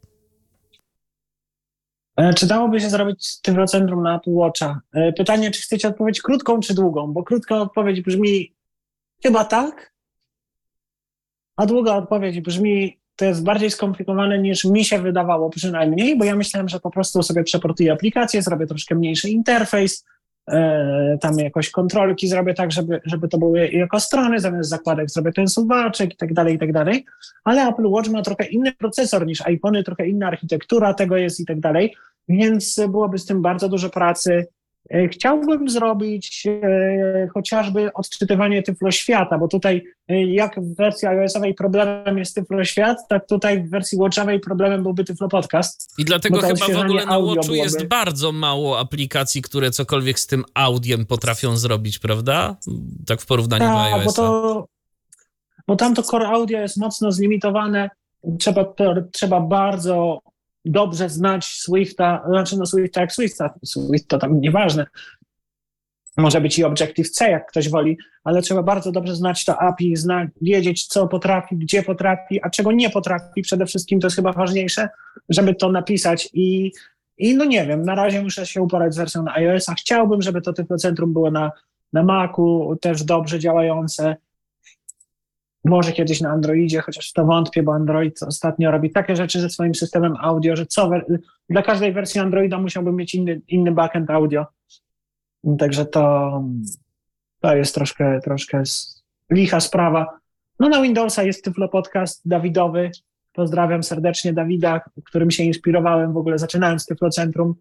Czy dałoby się zrobić Tyflocentrum na Apple Watcha? Pytanie, czy chcecie odpowiedź krótką czy długą? Bo krótka odpowiedź brzmi chyba tak, a długa odpowiedź brzmi, to jest bardziej skomplikowane niż mi się wydawało przynajmniej, bo ja myślałem, że po prostu sobie przeportuję aplikację, zrobię troszkę mniejszy interfejs, e, tam jakoś kontrolki zrobię tak, żeby, żeby to były jako strony, zamiast zakładek zrobię ten suwaczek i tak dalej, i tak dalej, ale Apple Watch ma trochę inny procesor niż iPhony, trochę inna architektura tego jest i tak dalej, więc byłoby z tym bardzo dużo pracy. Chciałbym zrobić e, chociażby odczytywanie tyfloświata, bo tutaj e, jak w wersji iOS-owej problemem jest tyfloświat, tak tutaj w wersji watchowej problemem byłby tyflopodcast. I dlatego chyba w ogóle na Watchu byłoby. jest bardzo mało aplikacji, które cokolwiek z tym audiem potrafią zrobić, prawda? Tak w porównaniu do iOS-a. Bo, to, bo tam to core audio jest mocno zlimitowane, trzeba, to, trzeba bardzo dobrze znać Swifta, znaczy no Swifta jak Swifta, Swift to tam nieważne, może być i Objective-C, jak ktoś woli, ale trzeba bardzo dobrze znać to A P I, zna, wiedzieć co potrafi, gdzie potrafi, a czego nie potrafi, przede wszystkim to jest chyba ważniejsze, żeby to napisać i, i no nie wiem, na razie muszę się uporać z wersją na iOS-a, chciałbym, żeby to Tyflocentrum było na, na Macu, też dobrze działające, może kiedyś na Androidzie, chociaż w to wątpię, bo Android ostatnio robi takie rzeczy ze swoim systemem audio, że co, dla każdej wersji Androida musiałbym mieć inny, inny backend audio. Także to, to jest troszkę, troszkę licha sprawa. No na Windowsa jest Tyflo Podcast Dawidowy. Pozdrawiam serdecznie Dawida, którym się inspirowałem w ogóle zaczynając Tyflocentrum.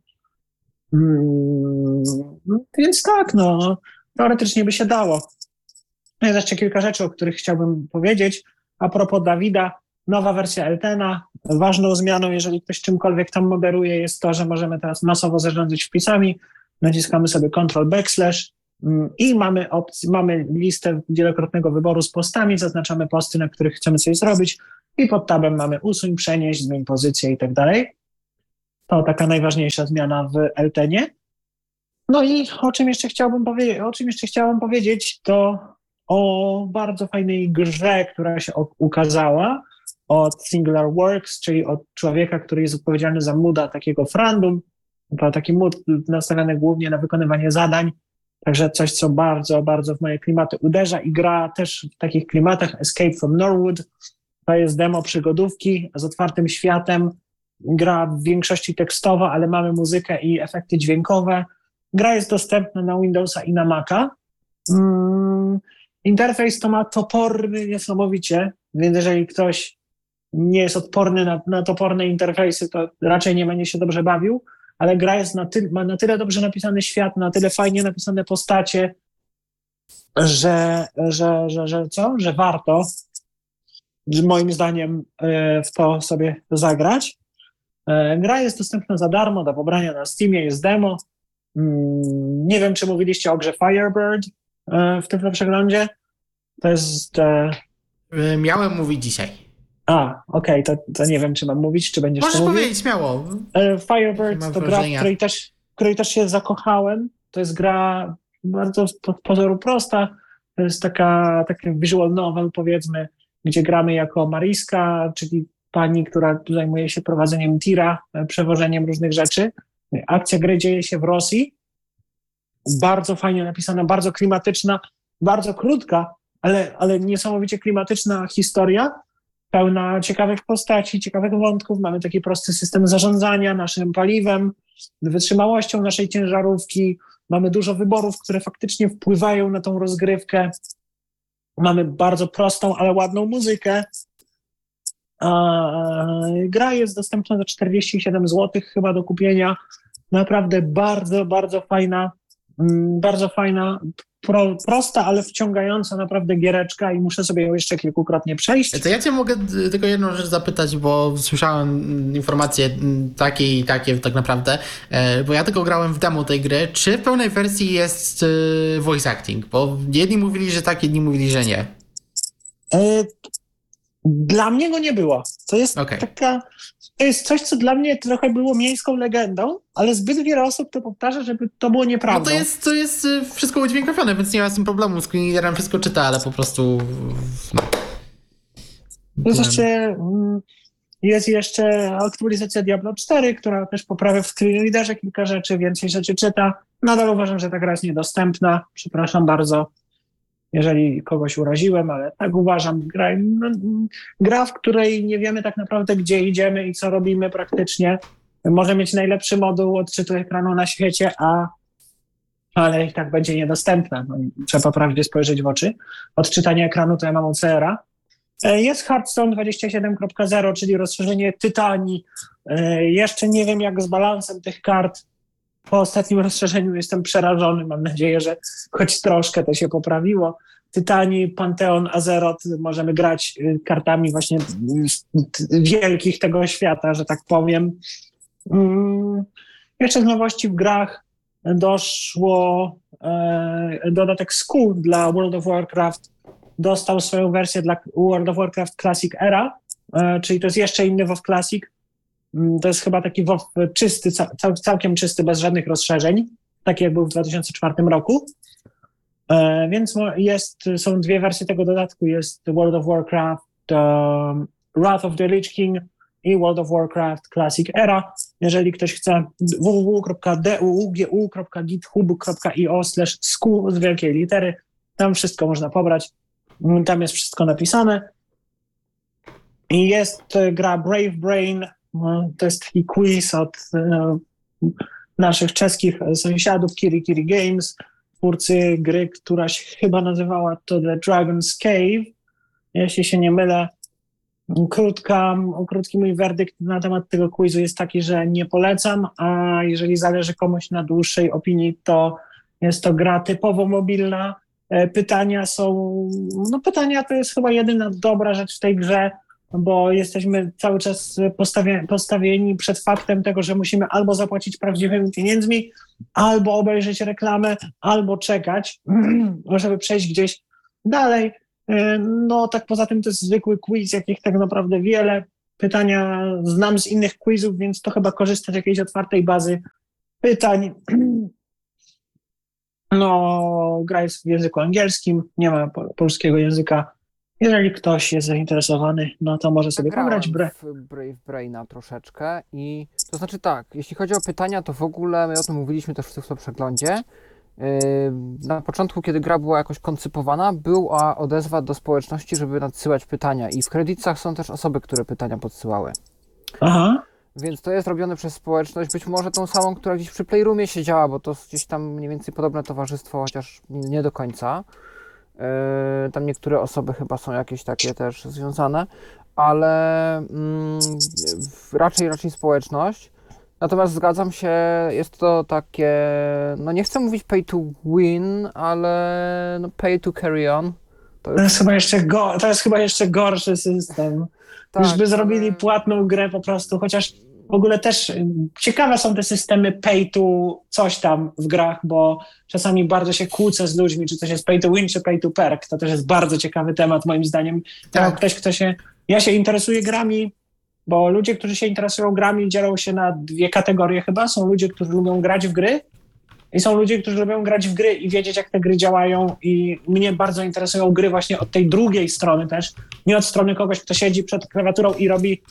Hmm, więc tak, no, teoretycznie by się dało. Jest jeszcze kilka rzeczy, o których chciałbym powiedzieć. A propos Dawida, nowa wersja Eltena. Ważną zmianą, jeżeli ktoś czymkolwiek tam moderuje, jest to, że możemy teraz masowo zarządzać wpisami. Naciskamy sobie Ctrl backslash i mamy opcję, mamy listę wielokrotnego wyboru z postami, zaznaczamy posty, na których chcemy coś zrobić i pod tabem mamy usuń, przenieść, zmień pozycję i tak dalej. To taka najważniejsza zmiana w Eltenie. No i o czym jeszcze chciałbym powiedzieć, o czym jeszcze chciałbym powiedzieć, to o bardzo fajnej grze, która się ukazała od Singular Works, czyli od człowieka, który jest odpowiedzialny za mooda takiego Frandum. To taki mood nastawiony głównie na wykonywanie zadań, także coś, co bardzo, bardzo w moje klimaty uderza i gra też w takich klimatach. Escape from Norwood, to jest demo przygodówki z otwartym światem, gra w większości tekstowa, ale mamy muzykę i efekty dźwiękowe. Gra jest dostępna na Windowsa i na Maca. Mm, interfejs to ma toporny niesamowicie, więc jeżeli ktoś nie jest odporny na, na toporne interfejsy, to raczej nie będzie się dobrze bawił, ale gra jest na ty, ma na tyle dobrze napisany świat, na tyle fajnie napisane postacie, że, że, że, że co? Że warto, że moim zdaniem, w to sobie zagrać. Gra jest dostępna za darmo do pobrania na Steamie, jest demo. Nie wiem, czy mówiliście o grze Firebird w tym przeglądzie. To jest... Miałem mówić dzisiaj. A, okej, okay, to, to nie wiem, czy mam mówić, czy będziesz Możesz to mówił. powiedzieć śmiało. Firebird to gra, w której też, w której też się zakochałem. To jest gra bardzo z pozoru prosta. To jest taka, taki visual novel, powiedzmy, gdzie gramy jako Mariska, czyli pani, która zajmuje się prowadzeniem tira, przewożeniem różnych rzeczy. Akcja gry dzieje się w Rosji. Bardzo fajnie napisana, bardzo klimatyczna, bardzo krótka, ale, ale niesamowicie klimatyczna historia. Pełna ciekawych postaci, ciekawych wątków. Mamy taki prosty system zarządzania naszym paliwem, wytrzymałością naszej ciężarówki. Mamy dużo wyborów, które faktycznie wpływają na tą rozgrywkę. Mamy bardzo prostą, ale ładną muzykę. Gra jest dostępna za czterdzieści siedem złotych chyba do kupienia. Naprawdę bardzo, bardzo fajna, bardzo fajna, pro, prosta, ale wciągająca naprawdę giereczka i muszę sobie ją jeszcze kilkukrotnie przejść. To ja cię mogę tylko jedną rzecz zapytać, bo słyszałem informacje takie i takie tak naprawdę, bo ja tylko grałem w demo tej gry. Czy w pełnej wersji jest voice acting? Bo jedni mówili, że tak, jedni mówili, że nie. Dla mnie go nie było. To jest okay. taka, to jest coś, co dla mnie trochę było miejską legendą, ale zbyt wiele osób to powtarza, żeby to było nieprawdą. No to jest, to jest wszystko udźwiękowione, więc nie ma z tym problemu. Screenreaderem wszystko czyta, ale po prostu... No. Jest jeszcze, jest jeszcze aktualizacja Diablo cztery, która też poprawia w screenreaderze kilka rzeczy, więcej rzeczy czyta. Nadal uważam, że ta gra jest niedostępna. Przepraszam bardzo, jeżeli kogoś uraziłem, ale tak uważam. Gra, gra, w której nie wiemy tak naprawdę, gdzie idziemy i co robimy praktycznie. Może mieć najlepszy moduł odczytu ekranu na świecie, a ale i tak będzie niedostępna. No, trzeba prawdzie spojrzeć w oczy. Odczytanie ekranu to ja mam O C R a. Jest Hearthstone dwadzieścia siedem kropka zero, czyli rozszerzenie Tytanii. Jeszcze nie wiem, jak z balansem tych kart. Po ostatnim rozszerzeniu jestem przerażony. Mam nadzieję, że choć troszkę to się poprawiło. Tytanii, Panteon, Azeroth. Możemy grać kartami właśnie wielkich tego świata, że tak powiem. Jeszcze z nowości w grach doszło dodatek School dla World of Warcraft. Dostał swoją wersję dla World of Warcraft Classic Era, czyli to jest jeszcze inny WoW Classic. To jest chyba taki WoW czysty, cał, całkiem czysty, bez żadnych rozszerzeń, taki jak był w dwa tysiące czwartym roku. Więc jest, są dwie wersje tego dodatku. Jest World of Warcraft um, Wrath of the Lich King i World of Warcraft Classic Era. Jeżeli ktoś chce, w w w kropka d u u g u kropka github kropka i o slash school z wielkiej litery. Tam wszystko można pobrać. Tam jest wszystko napisane. I jest gra Brave Brain. To jest taki quiz od no, naszych czeskich sąsiadów Kiri Kiri Games, twórcy gry, która się chyba nazywała to The Dragon's Cave. Jeśli się nie mylę. Krótka, krótki mój werdykt na temat tego quizu jest taki, że nie polecam, a jeżeli zależy komuś na dłuższej opinii, to jest to gra typowo mobilna. Pytania są, no pytania to jest chyba jedyna dobra rzecz w tej grze, bo jesteśmy cały czas postawi- postawieni przed faktem tego, że musimy albo zapłacić prawdziwymi pieniędzmi, albo obejrzeć reklamę, albo czekać, żeby przejść gdzieś dalej. No tak poza tym to jest zwykły quiz, jakich tak naprawdę wiele. Pytania znam z innych quizów, więc to chyba korzysta z jakiejś otwartej bazy pytań. No, gra jest w języku angielskim, nie ma polskiego języka. Jeżeli ktoś jest zainteresowany, no to może sobie Grałem pograć. Bra- w Brave Braina troszeczkę i to znaczy tak, jeśli chodzi o pytania, to w ogóle my o tym mówiliśmy też w tym przeglądzie. Na początku, kiedy gra była jakoś koncypowana, była odezwa do społeczności, żeby nadsyłać pytania i w kredytach są też osoby, które pytania podsyłały. Aha. Więc to jest robione przez społeczność, być może tą samą, która gdzieś przy Playroomie siedziała, bo to gdzieś tam mniej więcej podobne towarzystwo, chociaż nie do końca. Yy, tam niektóre osoby chyba są jakieś takie też związane, ale mm, raczej raczej społeczność. Natomiast zgadzam się, jest to takie, no nie chcę mówić pay to win, ale no pay to carry on. To jest, to jest, chyba, jeszcze go, to jest chyba jeszcze gorszy system. Tak, już by zrobili ale... płatną grę po prostu, chociaż w ogóle też ciekawe są te systemy pay to coś tam w grach, bo czasami bardzo się kłócę z ludźmi, czy coś jest pay to win, czy pay to perk. To też jest bardzo ciekawy temat moim zdaniem. Tak. Ktoś, kto się... Ja się interesuję grami, bo ludzie, którzy się interesują grami, dzielą się na dwie kategorie chyba. Są ludzie, którzy lubią grać w gry i są ludzie, którzy lubią grać w gry i wiedzieć, jak te gry działają, i mnie bardzo interesują gry właśnie od tej drugiej strony też, nie od strony kogoś, kto siedzi przed klawiaturą i robi,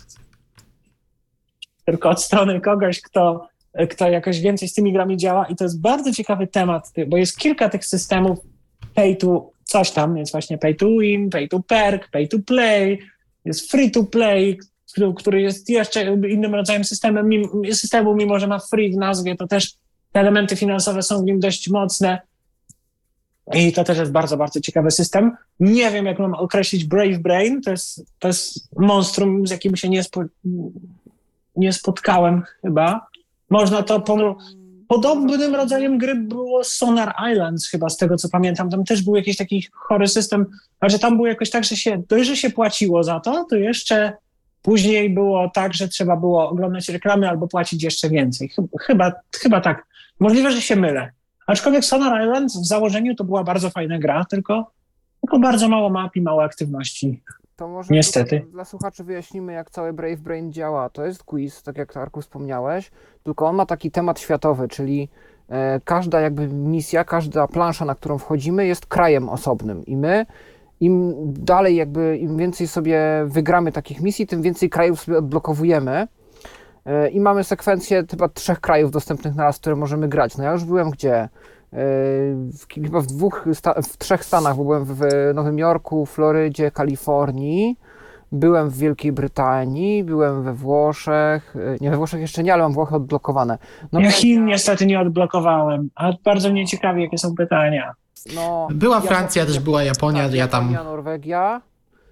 tylko od strony kogoś, kto, kto jakoś więcej z tymi grami działa, i to jest bardzo ciekawy temat, bo jest kilka tych systemów pay to coś tam, jest właśnie pay to win, pay to perk, pay to play, jest free to play, który jest jeszcze innym rodzajem systemem, systemu, mimo że ma free w nazwie, to też te elementy finansowe są w nim dość mocne. I to też jest bardzo, bardzo ciekawy system. Nie wiem, jak mam określić Brave Brain. To jest, to jest monstrum, z jakim się nie, spo, nie spotkałem chyba. Można to... Po, podobnym rodzajem gry było Sonar Islands chyba, z tego co pamiętam. Tam też był jakiś taki chory system, ale tam było jakoś tak, że się, dość, że się płaciło za to, to jeszcze później było tak, że trzeba było oglądać reklamy albo płacić jeszcze więcej. Chyba, chyba tak. Możliwe, że się mylę. Aczkolwiek Sonar Islands w założeniu to była bardzo fajna gra, tylko, tylko bardzo mało map i mało aktywności. To może Niestety. Dla, dla słuchaczy wyjaśnimy, jak cały Brave Brain działa. To jest quiz, tak jak Arku wspomniałeś, tylko on ma taki temat światowy, czyli e, każda jakby misja, każda plansza, na którą wchodzimy, jest krajem osobnym i my im dalej jakby, im więcej sobie wygramy takich misji, tym więcej krajów sobie odblokowujemy e, i mamy sekwencję chyba trzech krajów dostępnych na raz, które możemy grać. No ja już byłem gdzie? W, chyba w dwóch, w trzech stanach, bo byłem w Nowym Jorku, Florydzie, Kalifornii, byłem w Wielkiej Brytanii, byłem we Włoszech, nie we Włoszech jeszcze nie, ale mam Włochy odblokowane. No, ja Chin niestety nie odblokowałem, a bardzo mnie ciekawi, jakie są pytania. No, była Francja, też była Japonia, tak, ja tam... Japonia, Norwegia,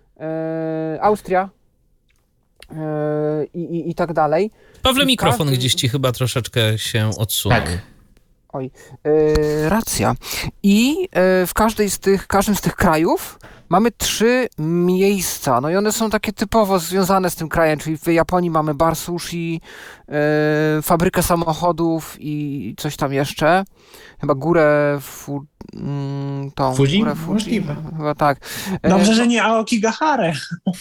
e, Austria e, i, i, i tak dalej. Pawle, I mikrofon każdy... gdzieś ci chyba troszeczkę się odsunął. Tak. Oj, yy, racja. I yy, w każdej z tych, każdym z tych krajów mamy trzy miejsca, no i one są takie typowo związane z tym krajem, czyli w Japonii mamy bar sushi, yy, fabrykę samochodów i coś tam jeszcze, chyba górę fu, mm, tą, Fuji? Górę Fuji? Możliwe. Chyba tak. Dobrze, Yy, że nie Aokigahara.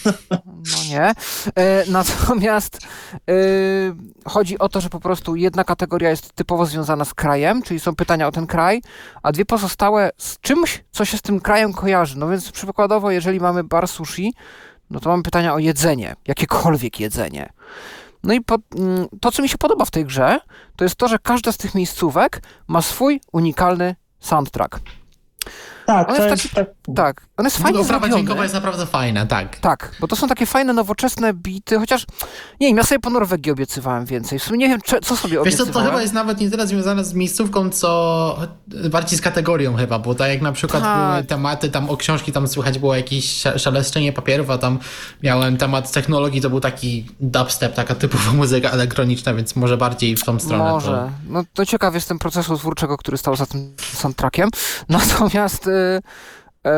No nie. E, natomiast e, chodzi o to, że po prostu jedna kategoria jest typowo związana z krajem, czyli są pytania o ten kraj, a dwie pozostałe z czymś, co się z tym krajem kojarzy. No więc przykładowo, jeżeli mamy bar sushi, no to mamy pytania o jedzenie, jakiekolwiek jedzenie. No i po, to, co mi się podoba w tej grze, to jest to, że każda z tych miejscówek ma swój unikalny soundtrack. Tak, On to jest jest taki, tak. tak, on jest fajnie Oprawa zrobiony. dźwiękowa jest naprawdę fajna, tak. Tak, bo to są takie fajne, nowoczesne bity, chociaż nie wiem, ja sobie po Norwegii obiecywałem więcej. W sumie nie wiem, cze, co sobie Wiesz co, obiecywałem. to chyba jest nawet nie tyle związane z miejscówką, co bardziej z kategorią chyba, bo tak jak na przykład tak. były tematy, tam o książki, tam słychać było jakieś szeleszczenie papierów, a tam miałem temat technologii, to był taki dubstep, taka typowa muzyka elektroniczna, więc może bardziej w tą stronę. Może. To... No to ciekaw jestem procesu twórczego, który stał za tym soundtrackiem. Natomiast y, y,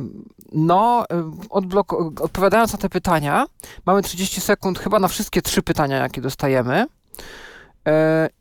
no, odblok- odpowiadając na te pytania, mamy trzydzieści sekund chyba na wszystkie trzy pytania, jakie dostajemy. Y,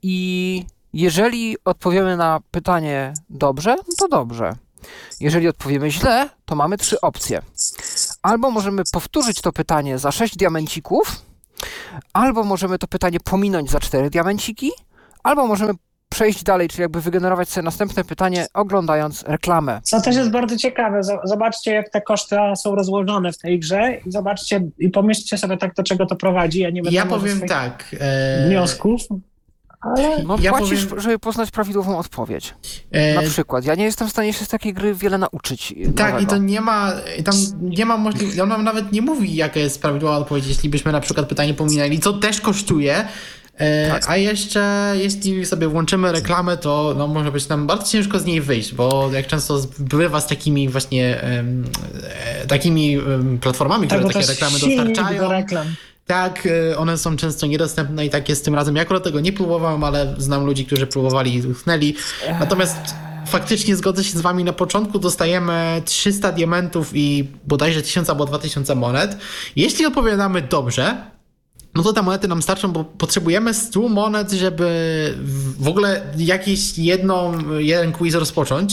I jeżeli odpowiemy na pytanie dobrze, no to dobrze. Jeżeli odpowiemy źle, to mamy trzy opcje. Albo możemy powtórzyć to pytanie za sześć diamencików, albo możemy to pytanie pominąć za cztery diamenciki, albo możemy przejść dalej, czyli jakby wygenerować sobie następne pytanie, oglądając reklamę. Co też jest bardzo ciekawe. Zobaczcie, jak te koszty są rozłożone w tej grze i zobaczcie i pomyślcie sobie tak, do czego to prowadzi. Ja nie będę Ja może powiem swoich tak. E... wniosków, ale... No Ja płacisz, powiem- żeby poznać prawidłową odpowiedź. E... Na przykład. Ja nie jestem w stanie się z takiej gry wiele nauczyć. Tak, nowego. i to nie ma, i tam nie ma możliwości, on nam nawet nie mówi, jaka jest prawidłowa odpowiedź, jeśli byśmy na przykład pytanie pominęli, co też kosztuje. E, Tak. A jeszcze, jeśli sobie włączymy reklamę, to no, może być nam bardzo ciężko z niej wyjść, bo jak często bywa z takimi właśnie em, e, takimi em, platformami, które Tego takie to reklamy silnik dostarczają. do reklam. Tak, e, one są często niedostępne i tak jest tym razem. Ja akurat tego nie próbowałem, ale znam ludzi, którzy próbowali i uchnęli. Natomiast faktycznie zgodzę się z wami, na początku dostajemy trzysta diamentów i bodajże tysiąc albo dwa tysiące monet. Jeśli odpowiadamy dobrze, no to te monety nam starczą, bo potrzebujemy stu monet, żeby w ogóle jakiś jedną, jeden quiz rozpocząć.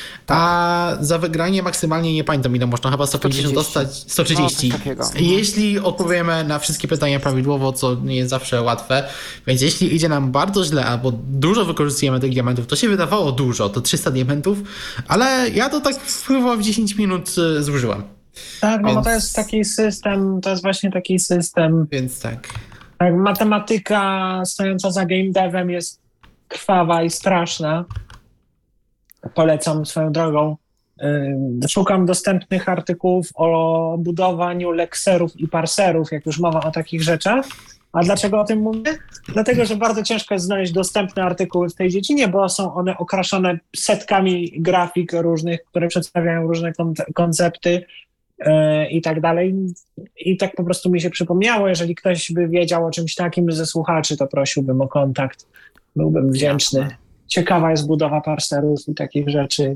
A za wygranie maksymalnie, nie pamiętam ile można, chyba sto pięćdziesiąt dostać, sto trzydzieści. No, coś takiego. Jeśli odpowiemy na wszystkie pytania prawidłowo, co nie jest zawsze łatwe, więc jeśli idzie nam bardzo źle, albo dużo wykorzystujemy tych diamentów, to się wydawało dużo, to trzysta diamentów, ale ja to tak chyba w dziesięć minut y, zużyłem. Tak, no bo Więc- to jest taki system, to jest właśnie taki system, Więc tak. tak, matematyka stojąca za game devem jest krwawa i straszna. Polecam swoją drogą. Szukam dostępnych artykułów o budowaniu lekserów i parserów, jak już mowa o takich rzeczach. A dlaczego o tym mówię? Dlatego, że bardzo ciężko jest znaleźć dostępne artykuły w tej dziedzinie, bo są one okraszone setkami grafik różnych, które przedstawiają różne koncepty yy, i tak dalej. I tak po prostu mi się przypomniało, jeżeli ktoś by wiedział o czymś takim ze słuchaczy, to prosiłbym o kontakt. Byłbym wdzięczny. Ciekawa jest budowa parserów i takich rzeczy.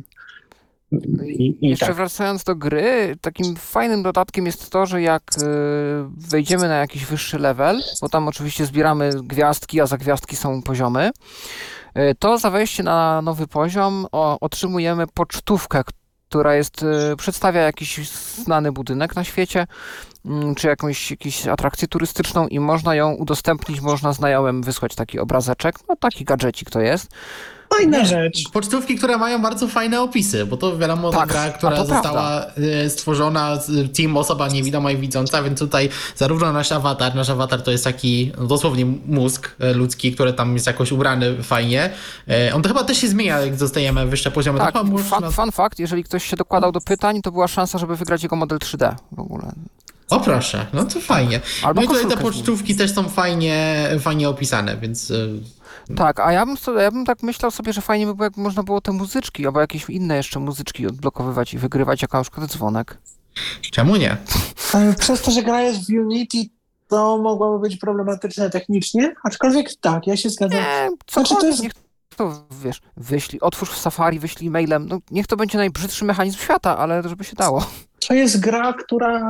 I, i Jeszcze tak. wracając do gry, takim fajnym dodatkiem jest to, że jak y, wejdziemy na jakiś wyższy level, bo tam oczywiście zbieramy gwiazdki, a za gwiazdki są poziomy, y, to za wejście na nowy poziom o, otrzymujemy pocztówkę, która jest, y, przedstawia jakiś znany budynek na świecie, y, czy jakąś, jakąś atrakcję turystyczną i można ją udostępnić, można znajomym wysłać taki obrazeczek, no taki gadżecik to jest. Fajna rzecz. Pocztówki, które mają bardzo fajne opisy, bo to wiadomo, Tak, gra, a która to została prawda. stworzona, team osoba niewidoma i widząca, więc tutaj zarówno nasz awatar, nasz awatar to jest taki no, dosłownie mózg ludzki, który tam jest jakoś ubrany fajnie. On to chyba też się zmienia, jak dostajemy wyższe poziomy. Tak, to fun, można... fun fact, jeżeli ktoś się dokładał do pytań, to była szansa, żeby wygrać jego model trzy D w ogóle. O proszę, no to fajnie. Albo no i tutaj te koszulkę pocztówki też są fajnie, fajnie opisane, więc... Tak, a ja bym, sobie, ja bym tak myślał sobie, że fajnie by było, jak można było te muzyczki, albo jakieś inne jeszcze muzyczki odblokowywać i wygrywać, jak na przykład dzwonek. Czemu nie? Przez to, że gra jest w Unity, to mogłoby być problematyczne technicznie, aczkolwiek tak, ja się zgadzam. Nie, Znaczy, to jest... niech to, wiesz, wyślij, otwórz w Safari, wyślij mailem, no niech to będzie najbrzydszy mechanizm świata, ale żeby się dało. To jest gra, która...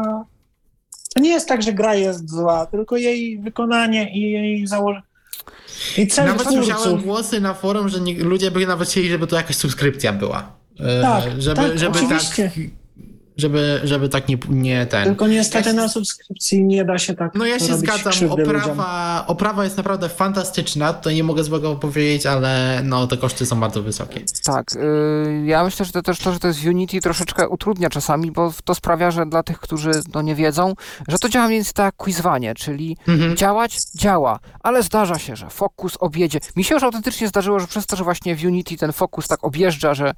To nie jest tak, że gra jest zła, tylko jej wykonanie i jej założenie. I cel Nawet twórców. słyszałem głosy na forum, że nie, ludzie by nawet chcieli, żeby to jakaś subskrypcja była. Tak, e, żeby, tak, żeby oczywiście. tak, żeby, żeby tak nie, nie ten... Tylko niestety ja się, na subskrypcji nie da się tak No ja się robić zgadzam, oprawa, oprawa, oprawa jest naprawdę fantastyczna, to nie mogę złego powiedzieć, ale no te koszty są bardzo wysokie. Tak, yy, ja myślę, że to też to, że to jest Unity troszeczkę utrudnia czasami, bo to sprawia, że dla tych, którzy no, nie wiedzą, że to działa mniej więcej tak jak quizwanie, czyli Mhm. działać, działa, ale zdarza się, że fokus objedzie. Mi się już autentycznie zdarzyło, że przez to, że właśnie w Unity ten fokus tak objeżdża, że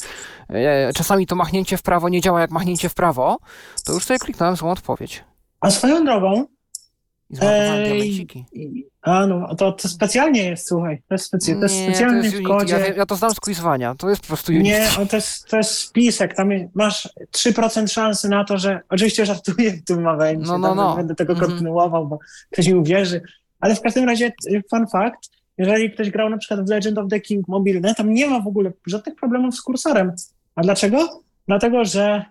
e, czasami to machnięcie w prawo nie działa jak machnięcie w prawo, to już sobie kliknąłem złą odpowiedź. A swoją drogą, I zmarnowałem Ej, diamenciki. a no, to, to specjalnie jest, słuchaj, to jest, specy, to jest Nie, specjalnie to jest w Unity. kodzie. Ja, ja to znam z quizwania, to jest po prostu Unity. Nie, to jest, to jest spisek, tam jest, masz trzy procent szansy na to, że, oczywiście żartuję w tym momencie, No, no, tam no. nie będę tego Mhm. kontynuował, bo ktoś mi uwierzy, ale w każdym razie fun fact, jeżeli ktoś grał na przykład w Legend of the King mobilne, tam nie ma w ogóle żadnych problemów z kursorem. A dlaczego? Dlatego, że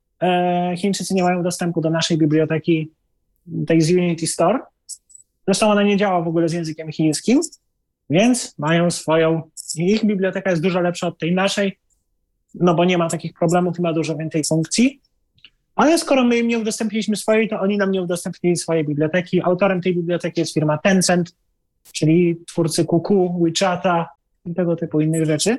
e, Chińczycy nie mają dostępu do naszej biblioteki, tej z Unity Store. Zresztą ona nie działa w ogóle z językiem chińskim, więc mają swoją, ich biblioteka jest dużo lepsza od tej naszej, no bo nie ma takich problemów i ma dużo więcej funkcji. Ale skoro my im nie udostępniliśmy swojej, to oni nam nie udostępnili swojej biblioteki. Autorem tej biblioteki jest firma Tencent, czyli twórcy Kuku, WeChata i tego typu innych rzeczy.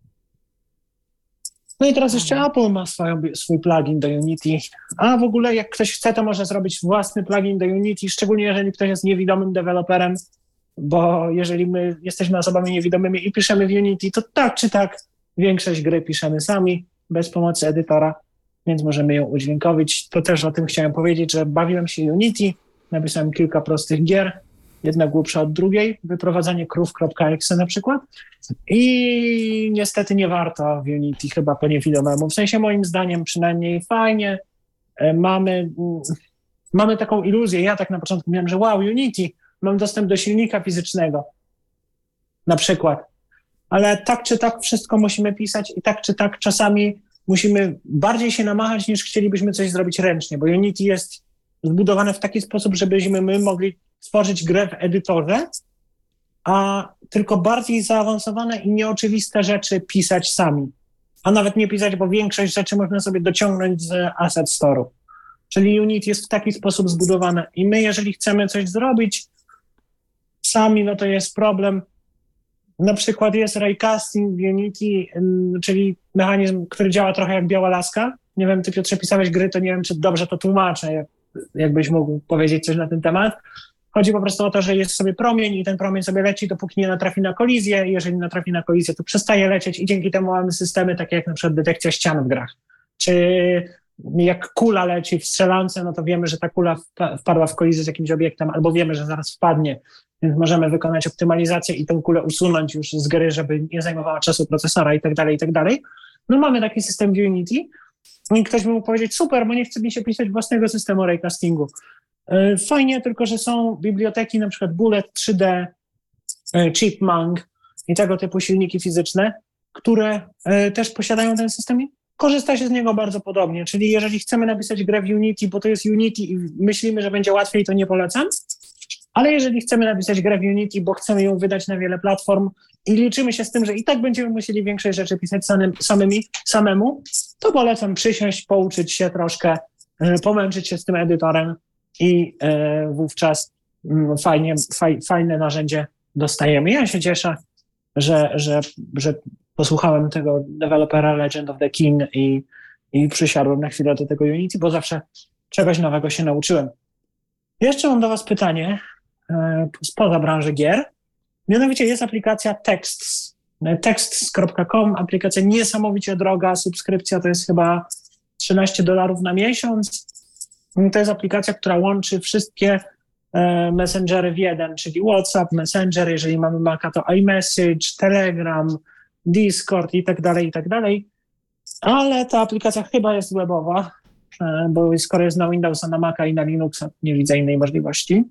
No i teraz jeszcze Apple ma swoją, swój plugin do Unity. A w ogóle jak ktoś chce, to może zrobić własny plugin do Unity, szczególnie jeżeli ktoś jest niewidomym deweloperem, bo jeżeli my jesteśmy osobami niewidomymi i piszemy w Unity, to tak czy tak większość gry piszemy sami, bez pomocy edytora, więc możemy ją udźwiękowić. To też o tym chciałem powiedzieć, że bawiłem się Unity, napisałem kilka prostych gier, jedna głupsza od drugiej, wyprowadzanie krów.exe na przykład i niestety nie warto w Unity chyba po niewidomemu. W sensie moim zdaniem przynajmniej fajnie. Mamy, mamy taką iluzję, ja tak na początku miałem, że wow, Unity, mam dostęp do silnika fizycznego na przykład, ale tak czy tak wszystko musimy pisać i tak czy tak czasami musimy bardziej się namachać niż chcielibyśmy coś zrobić ręcznie, bo Unity jest zbudowane w taki sposób, żebyśmy my mogli tworzyć grę w edytorze, a tylko bardziej zaawansowane i nieoczywiste rzeczy pisać sami. A nawet nie pisać, bo większość rzeczy można sobie dociągnąć z Asset Store'u. Czyli Unity jest w taki sposób zbudowane. I my, jeżeli chcemy coś zrobić sami, no to jest problem. Na przykład jest raycasting w Unity, czyli mechanizm, który działa trochę jak biała laska. Nie wiem, ty Piotrze pisałeś gry, to nie wiem, czy dobrze to tłumaczę, jak, jakbyś mógł powiedzieć coś na ten temat. Chodzi po prostu o to, że jest sobie promień i ten promień sobie leci, dopóki nie natrafi na kolizję. Jeżeli natrafi na kolizję, to przestaje lecieć i dzięki temu mamy systemy takie jak na przykład detekcja ścian w grach. Czy jak kula leci w strzelance, no to wiemy, że ta kula wpadła w kolizję z jakimś obiektem, albo wiemy, że zaraz wpadnie, więc możemy wykonać optymalizację i tę kulę usunąć już z gry, żeby nie zajmowała czasu procesora i tak dalej, i tak dalej. No mamy taki system w Unity i ktoś by mógł powiedzieć, super, bo nie chce mi się pisać własnego systemu raycastingu. Fajnie, tylko że są biblioteki, na przykład Bullet trzy D, Chipmunk i tego typu silniki fizyczne, które też posiadają ten system i korzysta się z niego bardzo podobnie. Czyli jeżeli chcemy napisać grę w Unity, bo to jest Unity i myślimy, że będzie łatwiej, to nie polecam. Ale jeżeli chcemy napisać grę w Unity, bo chcemy ją wydać na wiele platform i liczymy się z tym, że i tak będziemy musieli większej rzeczy pisać samym, samymi, samemu, to polecam przysiąść, pouczyć się troszkę, pomęczyć się z tym edytorem i e, wówczas m, fajnie, faj, fajne narzędzie dostajemy. Ja się cieszę, że, że, że posłuchałem tego dewelopera Legend of the King i, i przysiadłem na chwilę do tego Unity, bo zawsze czegoś nowego się nauczyłem. Jeszcze mam do was pytanie e, spoza branży gier. Mianowicie jest aplikacja Texts. Texts kropka com, aplikacja niesamowicie droga, subskrypcja to jest chyba trzynaście dolarów na miesiąc. To jest aplikacja, która łączy wszystkie e, messengery w jeden, czyli WhatsApp, Messenger, jeżeli mamy Maca to iMessage, Telegram, Discord i tak dalej, i tak dalej. Ale ta aplikacja chyba jest webowa, e, bo skoro jest na Windowsa, na Maca i na Linuxa, nie widzę innej możliwości.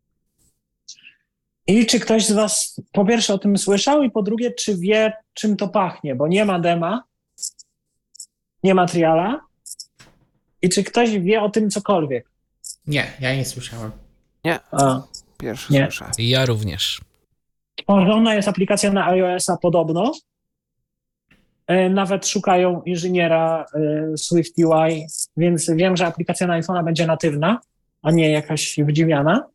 I czy ktoś z was po pierwsze o tym słyszał i po drugie, czy wie, czym to pachnie, bo nie ma dema, nie ma triala i czy ktoś wie o tym cokolwiek? Nie, ja nie słyszałem. Nie, A, pierwszy nie. słyszę. Ja również. Tworzona jest aplikacja na iOS-a podobno. E, Nawet szukają inżyniera e, Swift U I, więc wiem, że aplikacja na iPhone'a będzie natywna, a nie jakaś wydziwiana.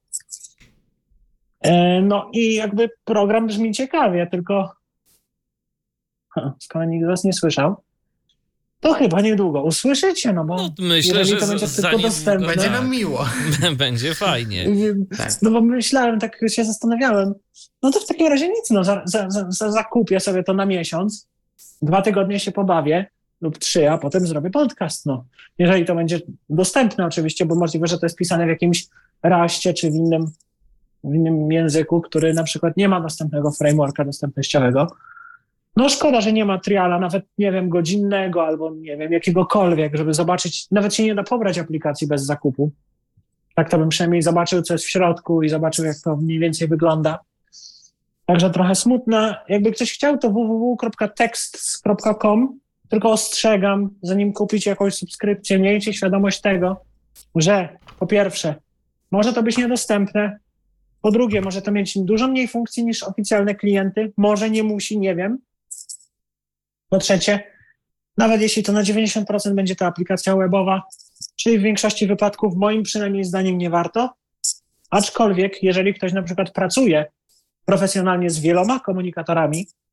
E, No i jakby program brzmi ciekawie, tylko ha, skoro nikt z was nie słyszał, to chyba niedługo usłyszycie, no bo No, myślę, jeżeli że to będzie za tylko niedługo dostępne. Będzie tak. nam miło. Będzie fajnie. Tak. No bo myślałem, tak się zastanawiałem, no to w takim razie nic, no za, za, za, za zakupię sobie to na miesiąc, dwa tygodnie się pobawię lub trzy, a potem zrobię podcast, no. Jeżeli to będzie dostępne oczywiście, bo możliwe, że to jest pisane w jakimś raście czy w innym, w innym języku, który na przykład nie ma dostępnego frameworka dostępnościowego. No szkoda, że nie ma triala, nawet nie wiem, godzinnego albo nie wiem, jakiegokolwiek, żeby zobaczyć, nawet się nie da pobrać aplikacji bez zakupu. Tak to bym przynajmniej zobaczył, co jest w środku i zobaczył, jak to mniej więcej wygląda. Także trochę smutne. Jakby ktoś chciał, to w w w kropka texts kropka com, tylko ostrzegam, zanim kupicie jakąś subskrypcję, miejcie świadomość tego, że po pierwsze, może to być niedostępne, po drugie, może to mieć dużo mniej funkcji niż oficjalne klienty, może nie musi, nie wiem. Po trzecie, nawet jeśli to na dziewięćdziesiąt procent będzie to aplikacja webowa, czyli w większości wypadków, moim przynajmniej zdaniem nie warto, aczkolwiek jeżeli ktoś na przykład pracuje profesjonalnie z wieloma komunikatorami,